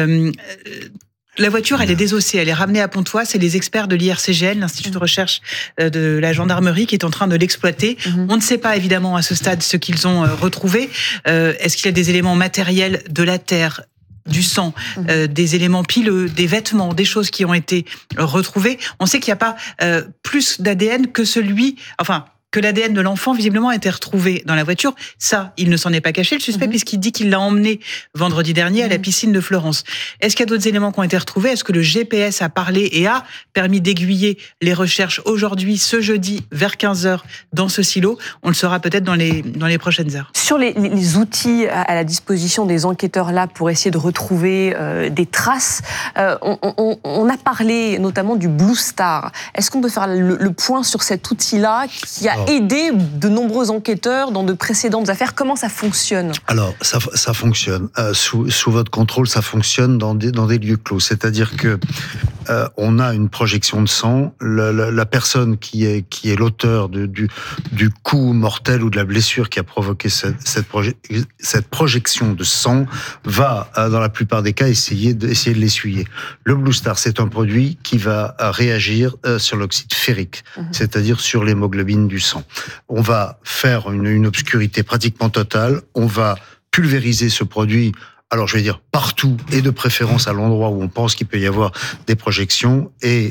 La voiture, elle est désossée, elle est ramenée à Pontoise. C'est les experts de l'IRCGN, l'Institut de recherche de la gendarmerie, qui est en train de l'exploiter. On ne sait pas évidemment à ce stade ce qu'ils ont retrouvé. Est-ce qu'il y a des éléments matériels de la terre, du sang, des éléments pileux, des vêtements, des choses qui ont été retrouvées. On sait qu'il n'y a pas plus d'ADN que l'ADN de l'enfant, visiblement, a été retrouvé dans la voiture. Ça, il ne s'en est pas caché, le suspect, puisqu'il dit qu'il l'a emmené vendredi dernier à la piscine de Florence. Est-ce qu'il y a d'autres éléments qui ont été retrouvés? Est-ce que le GPS a parlé et a permis d'aiguiller les recherches aujourd'hui, ce jeudi, vers 15h, dans ce silo? On le saura peut-être dans les prochaines heures. Sur les outils à la disposition des enquêteurs là pour essayer de retrouver des traces, on a parlé notamment du Blue Star. Est-ce qu'on peut faire le point sur cet outil-là qui a aidé de nombreux enquêteurs dans de précédentes affaires? Comment ça fonctionne? Alors, ça fonctionne. Sous votre contrôle, ça fonctionne dans des lieux clos. C'est-à-dire que on a une projection de sang. La personne qui est l'auteur du coup mortel ou de la blessure qui a provoqué cette projection de sang va, dans la plupart des cas, essayer de l'essuyer. Le Blue Star, c'est un produit qui va réagir sur l'oxyde ferrique, c'est-à-dire sur l'hémoglobine du sang. On va faire une obscurité pratiquement totale. On va pulvériser ce produit, alors je vais dire partout, et de préférence à l'endroit où on pense qu'il peut y avoir des projections, et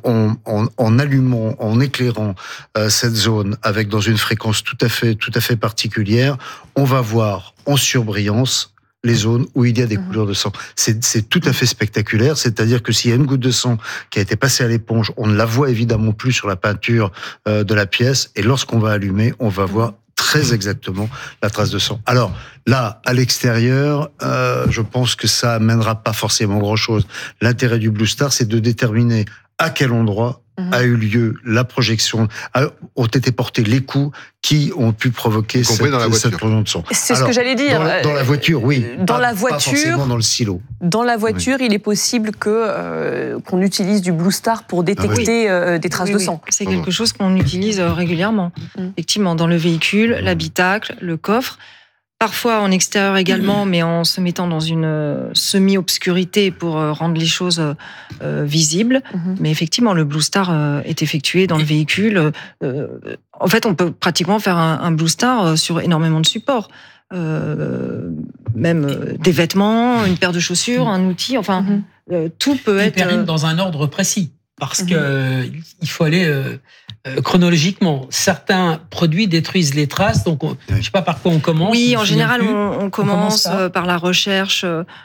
en allumant, en éclairant cette zone dans une fréquence tout à fait particulière, on va voir en surbrillance les zones où il y a des couleurs de sang. C'est tout à fait spectaculaire, c'est-à-dire que s'il y a une goutte de sang qui a été passée à l'éponge, on ne la voit évidemment plus sur la peinture de la pièce, et lorsqu'on va allumer, on va voir très exactement la trace de sang. Alors là, à l'extérieur, je pense que ça amènera pas forcément grand-chose. L'intérêt du Blue Star, c'est de déterminer à quel endroit a eu lieu la projection, ont été portés les coups qui ont pu provoquer cette projection de sang. C'est ce que j'allais dire. Dans la voiture, oui. Pas forcément dans le silo. Dans la voiture, il est possible qu'on utilise du Blue Star pour détecter des traces de sang. C'est quelque chose qu'on utilise régulièrement. Effectivement, dans le véhicule, l'habitacle, le coffre. Parfois en extérieur également, mais en se mettant dans une semi-obscurité pour rendre les choses visibles. Mais effectivement, le Blue Star est effectué dans le véhicule. En fait, on peut pratiquement faire un Blue Star sur énormément de supports. Même des vêtements, une paire de chaussures, un outil, enfin, tout peut être... dans un ordre précis, parce que il faut aller... chronologiquement, certains produits détruisent les traces, donc je ne sais pas par quoi on commence. Oui, en général, on commence par la recherche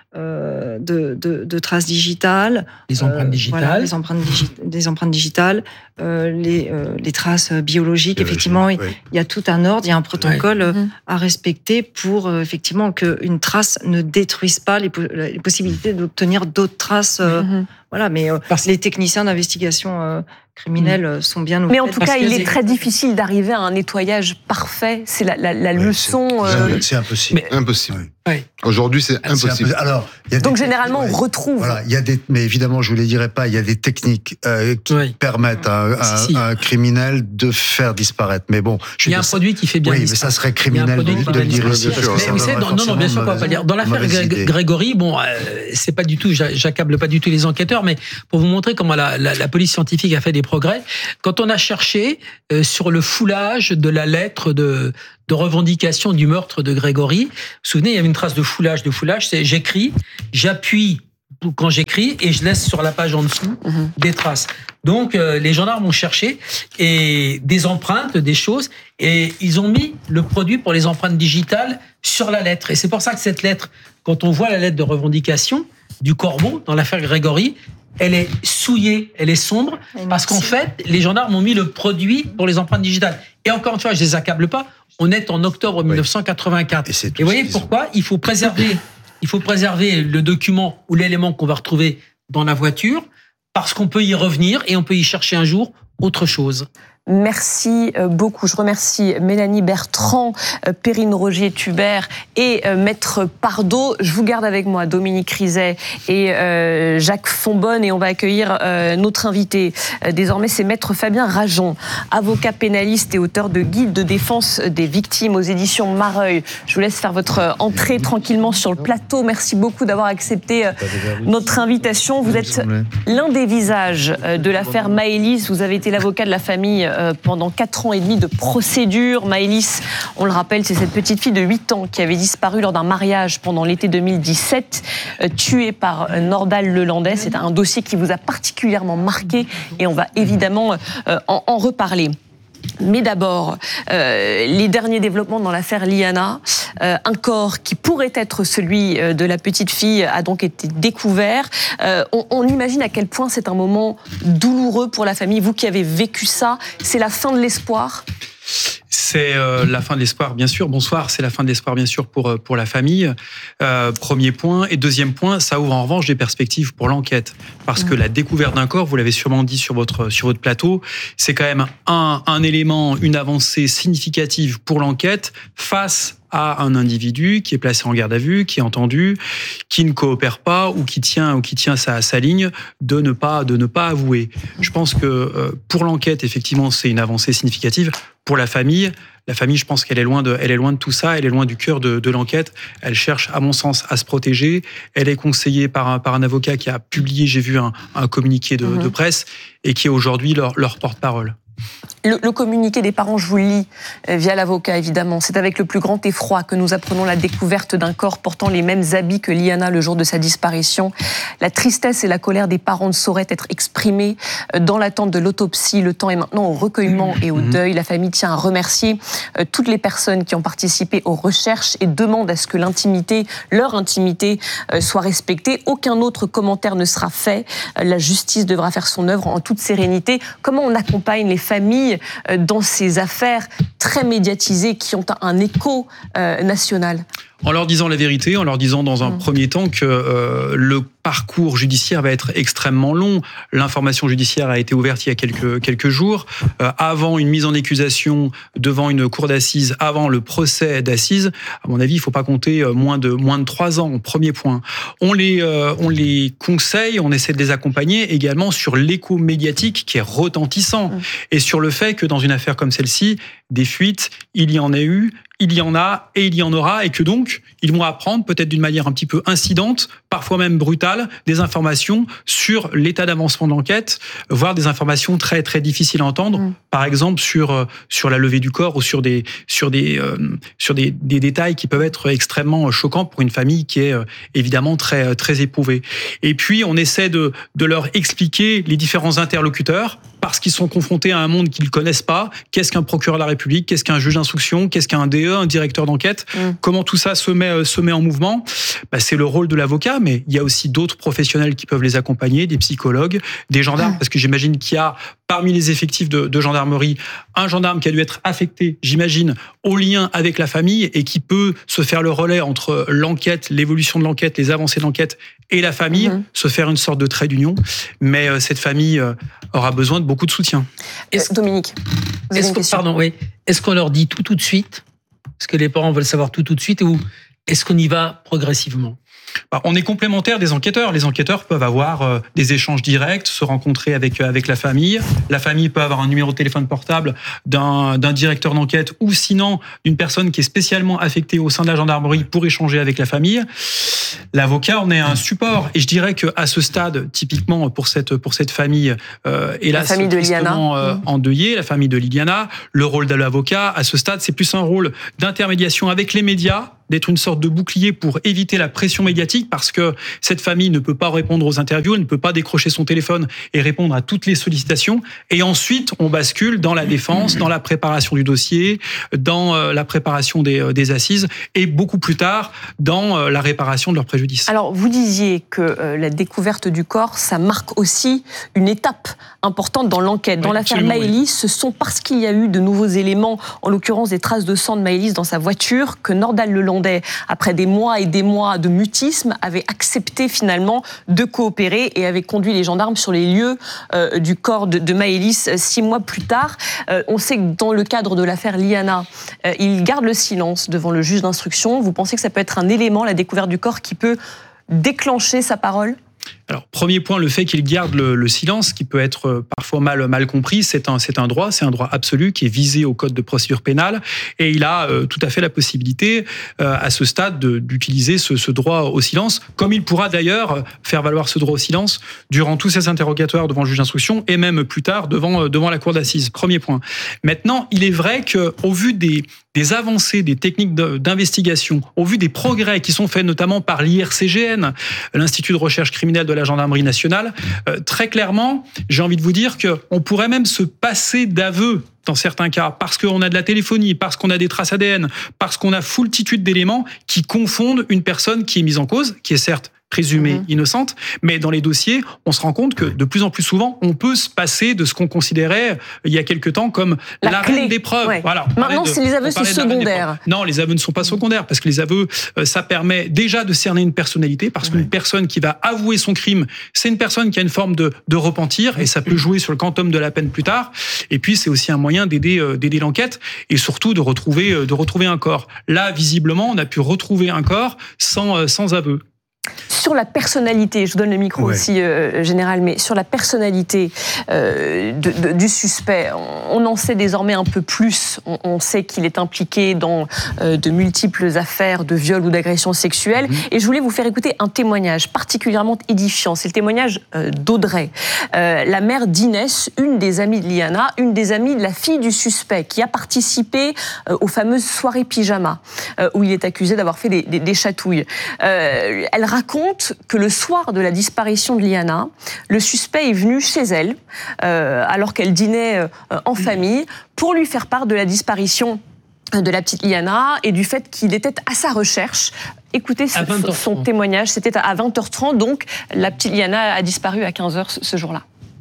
de traces digitales. Les empreintes digitales. Voilà, des empreintes digitales, les traces biologiques. Effectivement, il y a tout un ordre, il y a un protocole à respecter pour effectivement qu'une trace ne détruise pas les possibilités d'obtenir d'autres traces. Voilà, mais les techniciens d'investigation criminelle sont bien au fait. Mais en tout cas, il est très difficile d'arriver à un nettoyage parfait. C'est la leçon. C'est impossible. Mais, impossible. Ouais. Aujourd'hui, c'est impossible. Alors, donc généralement, on retrouve. Voilà, mais évidemment, je ne les dirai pas. Il y a des techniques qui permettent à un criminel de faire disparaître. Mais bon, il y a un produit qui fait bien. Oui, mais ça serait criminel de le dire ici. Mais vous savez, non, bien sûr, on va pas le dire. Dans l'affaire Grégory, bon, c'est pas du tout, j'accable pas du tout les enquêteurs, mais pour vous montrer comment la police scientifique a fait des progrès, quand on a cherché sur le foulage de la lettre de revendication du meurtre de Grégory, vous vous souvenez, il y avait une trace de foulage, c'est j'écris, j'appuie quand j'écris et je laisse sur la page en dessous des traces. Donc les gendarmes ont cherché et des empreintes, des choses, et ils ont mis le produit pour les empreintes digitales sur la lettre. Et c'est pour ça que cette lettre, quand on voit la lettre de revendication du corbeau dans l'affaire Grégory, elle est souillée, elle est sombre, parce qu'en fait, les gendarmes ont mis le produit pour les empreintes digitales. Et encore une fois, je les accable pas, on est en octobre 1984. Et vous voyez pourquoi il faut préserver le document ou l'élément qu'on va retrouver dans la voiture, parce qu'on peut y revenir et on peut y chercher un jour autre chose. Merci beaucoup. Je remercie Mélanie Bertrand, Perrine Rogier-Thubert et Maître Pardo. Je vous garde avec moi Dominique Rizet et Jacques Fonbonne, et on va accueillir notre invité. Désormais, c'est Maître Fabien Rajon, avocat pénaliste et auteur de guide de défense des victimes aux éditions Mareuil. Je vous laisse faire votre entrée tranquillement sur le plateau. Merci beaucoup d'avoir accepté notre invitation. Vous êtes l'un des visages de l'affaire Maëlys. Vous avez été l'avocat de la famille pendant 4 ans et demi de procédure. Maëlys, on le rappelle, c'est cette petite fille de 8 ans qui avait disparu lors d'un mariage pendant l'été 2017, tuée par Nordal Lelandais. C'est un dossier qui vous a particulièrement marqué et on va évidemment en reparler. Mais d'abord, les derniers développements dans l'affaire Liana. Un corps qui pourrait être celui de la petite fille a donc été découvert. On imagine à quel point c'est un moment douloureux pour la famille. Vous qui avez vécu ça, c'est la fin de l'espoir ? C'est la fin de l'espoir, bien sûr. Bonsoir, c'est la fin de l'espoir, bien sûr, pour la famille. Premier point. Et deuxième point, ça ouvre en revanche des perspectives pour l'enquête. Parce que la découverte d'un corps, vous l'avez sûrement dit sur votre plateau, c'est quand même un élément, une avancée significative pour l'enquête face à un individu qui est placé en garde à vue, qui est entendu, qui ne coopère pas ou qui tient sa ligne de ne pas avouer. Je pense que pour l'enquête, effectivement, c'est une avancée significative. Pour la famille, je pense qu'elle est loin de tout ça, elle est loin du cœur de l'enquête. Elle cherche, à mon sens, à se protéger. Elle est conseillée par un avocat qui a publié, j'ai vu un communiqué de presse, et qui est aujourd'hui leur porte-parole. Le communiqué des parents, je vous le lis via l'avocat, évidemment. C'est avec le plus grand effroi que nous apprenons la découverte d'un corps portant les mêmes habits que Liana le jour de sa disparition. La tristesse et la colère des parents ne sauraient être exprimées. Dans l'attente de l'autopsie, le temps est maintenant au recueillement et au deuil. La famille tient à remercier toutes les personnes qui ont participé aux recherches et demande à ce que leur intimité soit respectée. Aucun autre commentaire ne sera fait. La justice devra faire son œuvre en toute sérénité. Comment on accompagne les familles dans ces affaires très médiatisées qui ont un écho national ? En leur disant la vérité, en leur disant dans un premier temps que le parcours judiciaire va être extrêmement long. L'information judiciaire a été ouverte il y a quelques jours, avant une mise en accusation devant une cour d'assises, avant le procès d'assises. À mon avis, il ne faut pas compter moins de 3 ans. Premier point. On les conseille, on essaie de les accompagner également sur l'écho médiatique qui est retentissant et sur le fait que dans une affaire comme celle-ci, des fuites, il y en a eu, il y en a et il y en aura, et que donc, ils vont apprendre, peut-être d'une manière un petit peu incidente, parfois même brutale, des informations sur l'état d'avancement de l'enquête, voire des informations très, très difficiles à entendre, par exemple sur la levée du corps ou sur des détails qui peuvent être extrêmement choquants pour une famille qui est évidemment très, très éprouvée. Et puis, on essaie de leur expliquer les différents interlocuteurs, parce qu'ils sont confrontés à un monde qu'ils ne connaissent pas. Qu'est-ce qu'un procureur de la République ? Qu'est-ce qu'un juge d'instruction ? Qu'est-ce qu'un DE, un directeur d'enquête ? Comment tout ça se met en mouvement ? C'est le rôle de l'avocat, mais il y a aussi d'autres professionnels qui peuvent les accompagner, des psychologues, des gendarmes, parce que j'imagine qu'il y a parmi les effectifs de gendarmerie un gendarme qui a dû être affecté, j'imagine, au lien avec la famille et qui peut se faire le relais entre l'enquête, l'évolution de l'enquête, les avancées de l'enquête et la famille, se faire une sorte de trait d'union. Mais cette famille aura besoin de beaucoup de soutien. Dominique, est-ce qu'on leur dit tout de suite ? Est-ce que les parents veulent savoir tout de suite, ou est-ce qu'on y va progressivement ? On est complémentaires des enquêteurs. Les enquêteurs peuvent avoir des échanges directs, se rencontrer avec la famille. La famille peut avoir un numéro de téléphone portable d'un directeur d'enquête ou sinon d'une personne qui est spécialement affectée au sein de la gendarmerie pour échanger avec la famille. L'avocat, on est un support. Et je dirais qu'à ce stade, typiquement pour cette famille, hélas, la famille de Liliana, endeuillée, la famille de Liliana, le rôle de l'avocat, à ce stade, c'est plus un rôle d'intermédiation avec les médias, d'être une sorte de bouclier pour éviter la pression médiatique, parce que cette famille ne peut pas répondre aux interviews, elle ne peut pas décrocher son téléphone et répondre à toutes les sollicitations. Et ensuite, on bascule dans la défense, dans la préparation du dossier, dans la préparation des assises, et beaucoup plus tard, dans la réparation de leur préjudice. Alors, vous disiez que la découverte du corps, ça marque aussi une étape importante dans l'enquête. Dans l'affaire Maëlys, ce sont parce qu'il y a eu de nouveaux éléments, en l'occurrence des traces de sang de Maëlys dans sa voiture, que Nordal Lelandais, après des mois et des mois de mutisme, avait accepté finalement de coopérer et avait conduit les gendarmes sur les lieux du corps de Maëlys 6 mois plus tard. On sait que dans le cadre de l'affaire Liliana, il garde le silence devant le juge d'instruction. Vous pensez que ça peut être un élément, la découverte du corps, qui peut déclencher sa parole ? Alors, premier point, le fait qu'il garde le silence, qui peut être parfois mal compris, c'est un droit absolu qui est visé au code de procédure pénale, et il a tout à fait la possibilité, à ce stade, d'utiliser ce droit au silence, comme il pourra d'ailleurs faire valoir ce droit au silence durant tous ses interrogatoires devant le juge d'instruction, et même plus tard devant la cour d'assises. Premier point. Maintenant, il est vrai qu'au vu des avancées, des techniques d'investigation, au vu des progrès qui sont faits notamment par l'IRCGN, l'Institut de recherche criminelle de la gendarmerie nationale, très clairement, j'ai envie de vous dire qu'on pourrait même se passer d'aveux dans certains cas, parce qu'on a de la téléphonie, parce qu'on a des traces ADN, parce qu'on a foultitude d'éléments qui confondent une personne qui est mise en cause, qui est certes présumée innocente, mais dans les dossiers, on se rend compte que de plus en plus souvent, on peut se passer de ce qu'on considérait il y a quelque temps comme la reine des preuves. Ouais. Voilà. Maintenant, les aveux, c'est secondaire. Non, les aveux ne sont pas secondaires, parce que les aveux, ça permet déjà de cerner une personnalité, parce qu'une personne qui va avouer son crime, c'est une personne qui a une forme de repentir, et ça peut jouer sur le quantum de la peine plus tard. Et puis, c'est aussi un moyen d'aider l'enquête, et surtout de retrouver un corps. Là, visiblement, on a pu retrouver un corps sans aveu. Sur la personnalité, je vous donne le micro aussi, Général, mais sur la personnalité du suspect, on en sait désormais un peu plus. On sait qu'il est impliqué dans de multiples affaires de viol ou d'agression sexuelle. Et je voulais vous faire écouter un témoignage particulièrement édifiant. C'est le témoignage d'Audrey, la mère d'Inès, une des amies de Liliana, une des amies de la fille du suspect, qui a participé aux fameuses soirées pyjama, où il est accusé d'avoir fait des chatouilles. Elle raconte que le soir de la disparition de Liliana, le suspect est venu chez elle, alors qu'elle dînait en famille, pour lui faire part de la disparition de la petite Liliana et du fait qu'il était à sa recherche. Écoutez son témoignage, c'était à 20h30, donc la petite Liliana a disparu à 15h ce jour-là.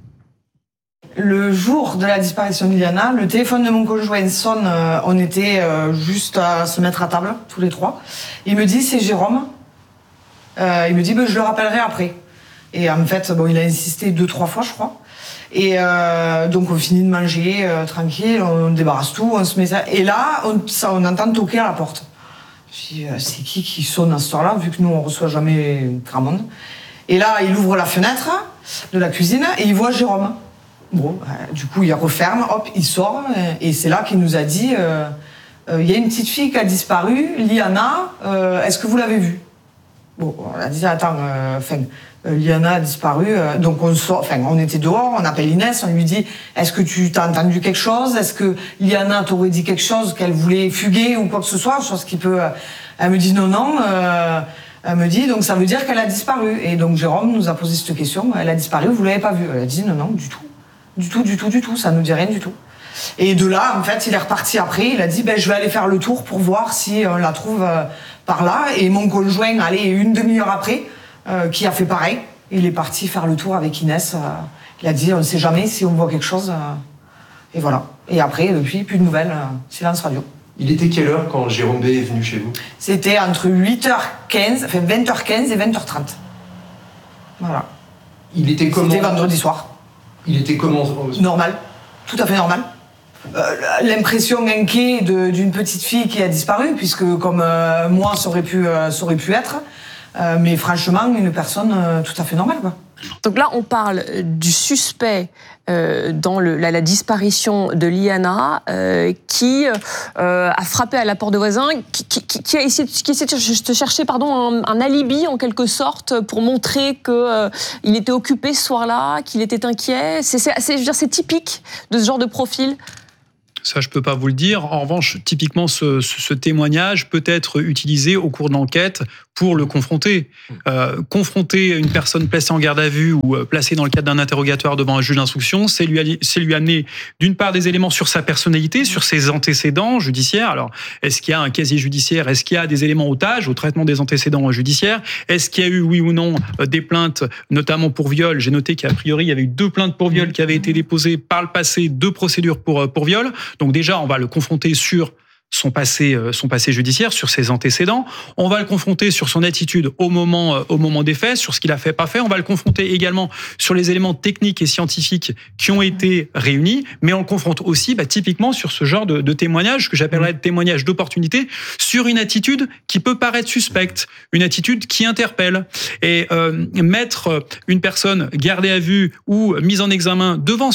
Le jour de la disparition de Liliana, le téléphone de mon conjoint sonne, on était juste à se mettre à table, tous les trois. Il me dit, c'est Jérôme. Il me dit, je le rappellerai après. Et en fait, il a insisté 2-3 fois, je crois. Et donc, on finit de manger tranquille, on débarrasse tout, on se met ça. Et là, on entend toquer à la porte. Je dis, c'est qui sonne à ce soir-là, vu que nous, on reçoit jamais grand monde. Et là, il ouvre la fenêtre de la cuisine et il voit Jérôme. Bon, du coup, il referme, hop, il sort. Et c'est là qu'il nous a dit, il y a une petite fille qui a disparu, Liliana, est-ce que vous l'avez vue? Bon, on a dit, attends, Liliana a disparu, donc on était dehors, on appelle Inès, on lui dit, est-ce que tu t'as entendu quelque chose? Est-ce que Liliana t'aurait dit quelque chose, qu'elle voulait fuguer ou quoi que ce soit? Chose qui peut... Elle me dit non, elle me dit, donc ça veut dire qu'elle a disparu. Et donc Jérôme nous a posé cette question, elle a disparu, vous l'avez pas vue? Elle a dit non, du tout. Du tout, ça nous dit rien du tout. Et de là, en fait, il est reparti après, il a dit, je vais aller faire le tour pour voir si on la trouve par là. Et mon conjoint, une demi-heure après, qui a fait pareil. Il est parti faire le tour avec Inès. Il a dit, on ne sait jamais si on voit quelque chose. Et voilà. Et après, depuis, plus de nouvelles, silence radio. Il était quelle heure quand Jérôme B est venu chez vous? C'était entre 8h15, 20h15 et 20h30. Voilà. Il était comment? C'était vendredi soir. Il était comment? Normal. Tout à fait normal. l'impression inquiète d'une petite fille qui a disparu, puisque comme moi, ça aurait pu être. Mais franchement, une personne tout à fait normale, quoi. Donc là, on parle du suspect dans la disparition de Liana, qui a frappé à la porte de voisin, qui a essayé de chercher un alibi en quelque sorte pour montrer qu'il était occupé ce soir-là, qu'il était inquiet. C'est typique de ce genre de profil. Ça, je peux pas vous le dire. En revanche, typiquement, ce témoignage peut être utilisé au cours de l'enquête pour le confronter. Confronter une personne placée en garde à vue ou placée dans le cadre d'un interrogatoire devant un juge d'instruction, c'est lui amener d'une part des éléments sur sa personnalité, sur ses antécédents judiciaires. Alors, est-ce qu'il y a un casier judiciaire? Est-ce qu'il y a des éléments otages au traitement des antécédents judiciaires? Est-ce qu'il y a eu, oui ou non, des plaintes, notamment pour viol? J'ai noté qu'a priori, il y avait eu 2 plaintes pour viol qui avaient été déposées par le passé, 2 procédures pour viol. Donc déjà, on va le confronter sur son passé judiciaire, sur ses antécédents. On va le confronter sur son attitude au moment des faits, sur ce qu'il a fait, pas fait. On va le confronter également sur les éléments techniques et scientifiques qui ont été réunis, mais on le confronte aussi typiquement sur ce genre de témoignage que j'appellerais témoignage d'opportunité, sur une attitude qui peut paraître suspecte, une attitude qui interpelle. Et mettre une personne gardée à vue ou mise en examen devant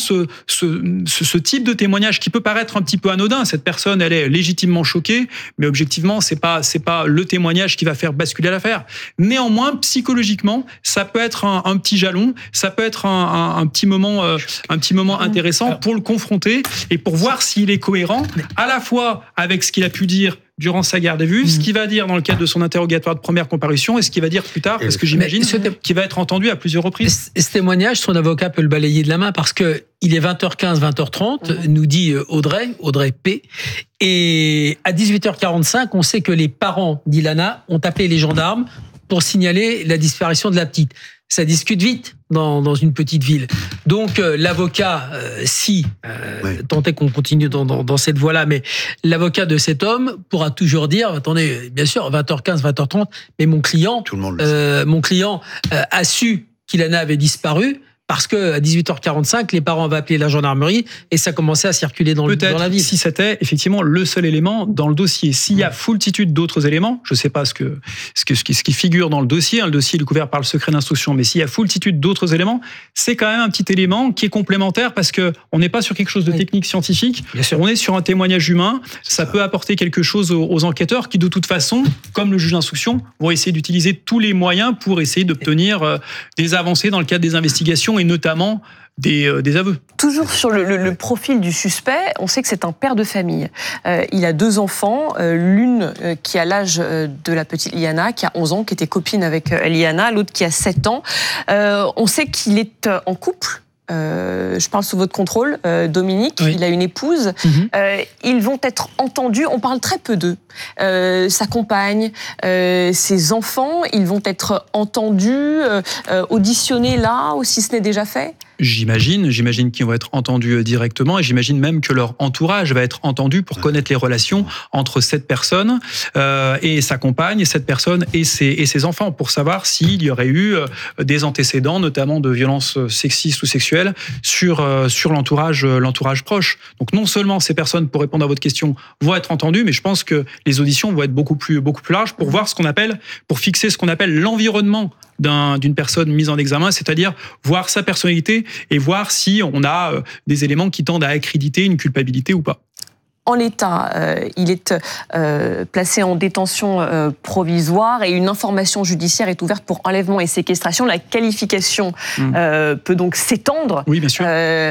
ce type de témoignage qui peut paraître un petit peu anodin. Cette personne, elle est légitimement choqué, mais objectivement, c'est pas le témoignage qui va faire basculer l'affaire. Néanmoins, psychologiquement, ça peut être un petit jalon, ça peut être un petit moment intéressant pour le confronter et pour voir s'il est cohérent, à la fois avec ce qu'il a pu dire durant sa garde à vue, ce qu'il va dire dans le cadre de son interrogatoire de première comparution et ce qu'il va dire plus tard, parce que j'imagine qu'il va être entendu à plusieurs reprises. Ce témoignage, son avocat peut le balayer de la main parce que il est 20h15, 20h30, nous dit Audrey P. Et à 18h45, on sait que les parents d'Ilana ont appelé les gendarmes pour signaler la disparition de la petite. Ça discute vite dans une petite ville. Donc l'avocat, tant est qu'on continue dans cette voie-là, mais l'avocat de cet homme pourra toujours dire, attendez, bien sûr, 20h15, 20h30, mais mon client a su qu'Ilana avait disparu, parce que à 18h45, les parents avaient appelé la gendarmerie et ça commençait à circuler dans la ville. Peut-être si c'était effectivement le seul élément dans le dossier. S'il y a foultitude d'autres éléments, je ne sais pas ce qui figure dans le dossier. Le dossier est couvert par le secret d'instruction, mais s'il y a foultitude d'autres éléments, c'est quand même un petit élément qui est complémentaire parce que on n'est pas sur quelque chose de technique scientifique. On est sur un témoignage humain. Ça peut apporter quelque chose aux enquêteurs qui, de toute façon, comme le juge d'instruction, vont essayer d'utiliser tous les moyens pour essayer d'obtenir des avancées dans le cadre des investigations et notamment des aveux. Toujours sur le profil du suspect, on sait que c'est un père de famille. Il a 2 enfants, l'une qui a l'âge de la petite Liana, qui a 11 ans, qui était copine avec Liana, l'autre qui a 7 ans. On sait qu'il est en couple. Je parle sous votre contrôle, Dominique, il a une épouse. Ils vont être entendus, on parle très peu d'eux. Sa compagne, ses enfants, ils vont être entendus, auditionnés là, ou si ce n'est déjà fait? J'imagine qu'ils vont être entendus directement et j'imagine même que leur entourage va être entendu pour connaître les relations entre cette personne et sa compagne, et cette personne et ses enfants, pour savoir s'il y aurait eu des antécédents, notamment de violences sexistes ou sexuelles sur l'entourage proche. Donc non seulement ces personnes, pour répondre à votre question, vont être entendues, mais je pense que les auditions vont être beaucoup plus larges pour voir pour fixer ce qu'on appelle l'environnement d'une personne mise en examen, c'est-à-dire voir sa personnalité et voir si on a des éléments qui tendent à accréditer une culpabilité ou pas. En l'état, il est placé en détention provisoire et une information judiciaire est ouverte pour enlèvement et séquestration. La qualification peut donc s'étendre. Oui, bien sûr.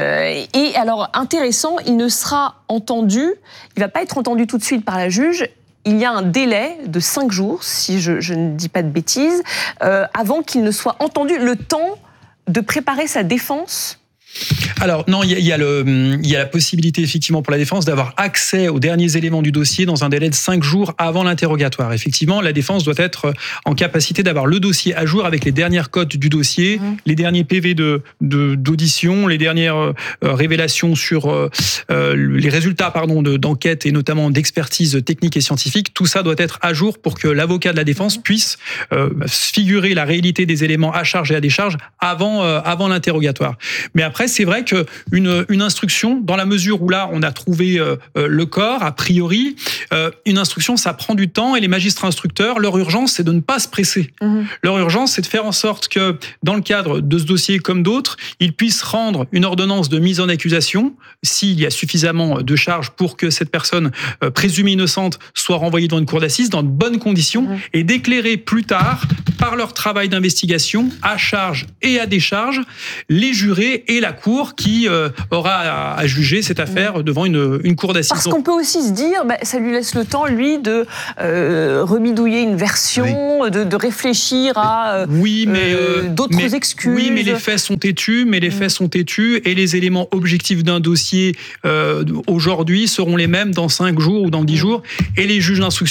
Et alors, intéressant, il ne sera entendu, il ne va pas être entendu tout de suite par la juge. Il y a un délai de 5 jours, si je ne dis pas de bêtises, avant qu'il ne soit entendu, le temps de préparer sa défense. Alors non, il y a la possibilité effectivement pour la défense d'avoir accès aux derniers éléments du dossier dans un délai de 5 jours avant l'interrogatoire. Effectivement, la défense doit être en capacité d'avoir le dossier à jour avec les dernières cotes du dossier, les derniers PV d'audition, les dernières révélations sur les résultats d'enquête et notamment d'expertise technique et scientifique. Tout ça doit être à jour pour que l'avocat de la défense puisse figurer la réalité des éléments à charge et à décharge avant l'interrogatoire. Mais après, c'est vrai qu'une instruction, dans la mesure où là, on a trouvé le corps, a priori, une instruction, ça prend du temps et les magistrats instructeurs, leur urgence, c'est de ne pas se presser. Leur urgence, c'est de faire en sorte que, dans le cadre de ce dossier comme d'autres, ils puissent rendre une ordonnance de mise en accusation s'il y a suffisamment de charges pour que cette personne présumée innocente soit renvoyée dans une cour d'assises dans de bonnes conditions et d'éclairer plus tard, par leur travail d'investigation, à charge et à décharge, les jurés et la cour qui aura à juger cette affaire devant une cour d'assises. Parce qu'on peut aussi se dire, ça lui laisse le temps, lui, de remidouiller une version, de réfléchir à d'autres excuses. Oui, mais les faits sont têtus, et les éléments objectifs d'un dossier aujourd'hui seront les mêmes dans 5 jours ou dans 10 jours, et les juges d'instruction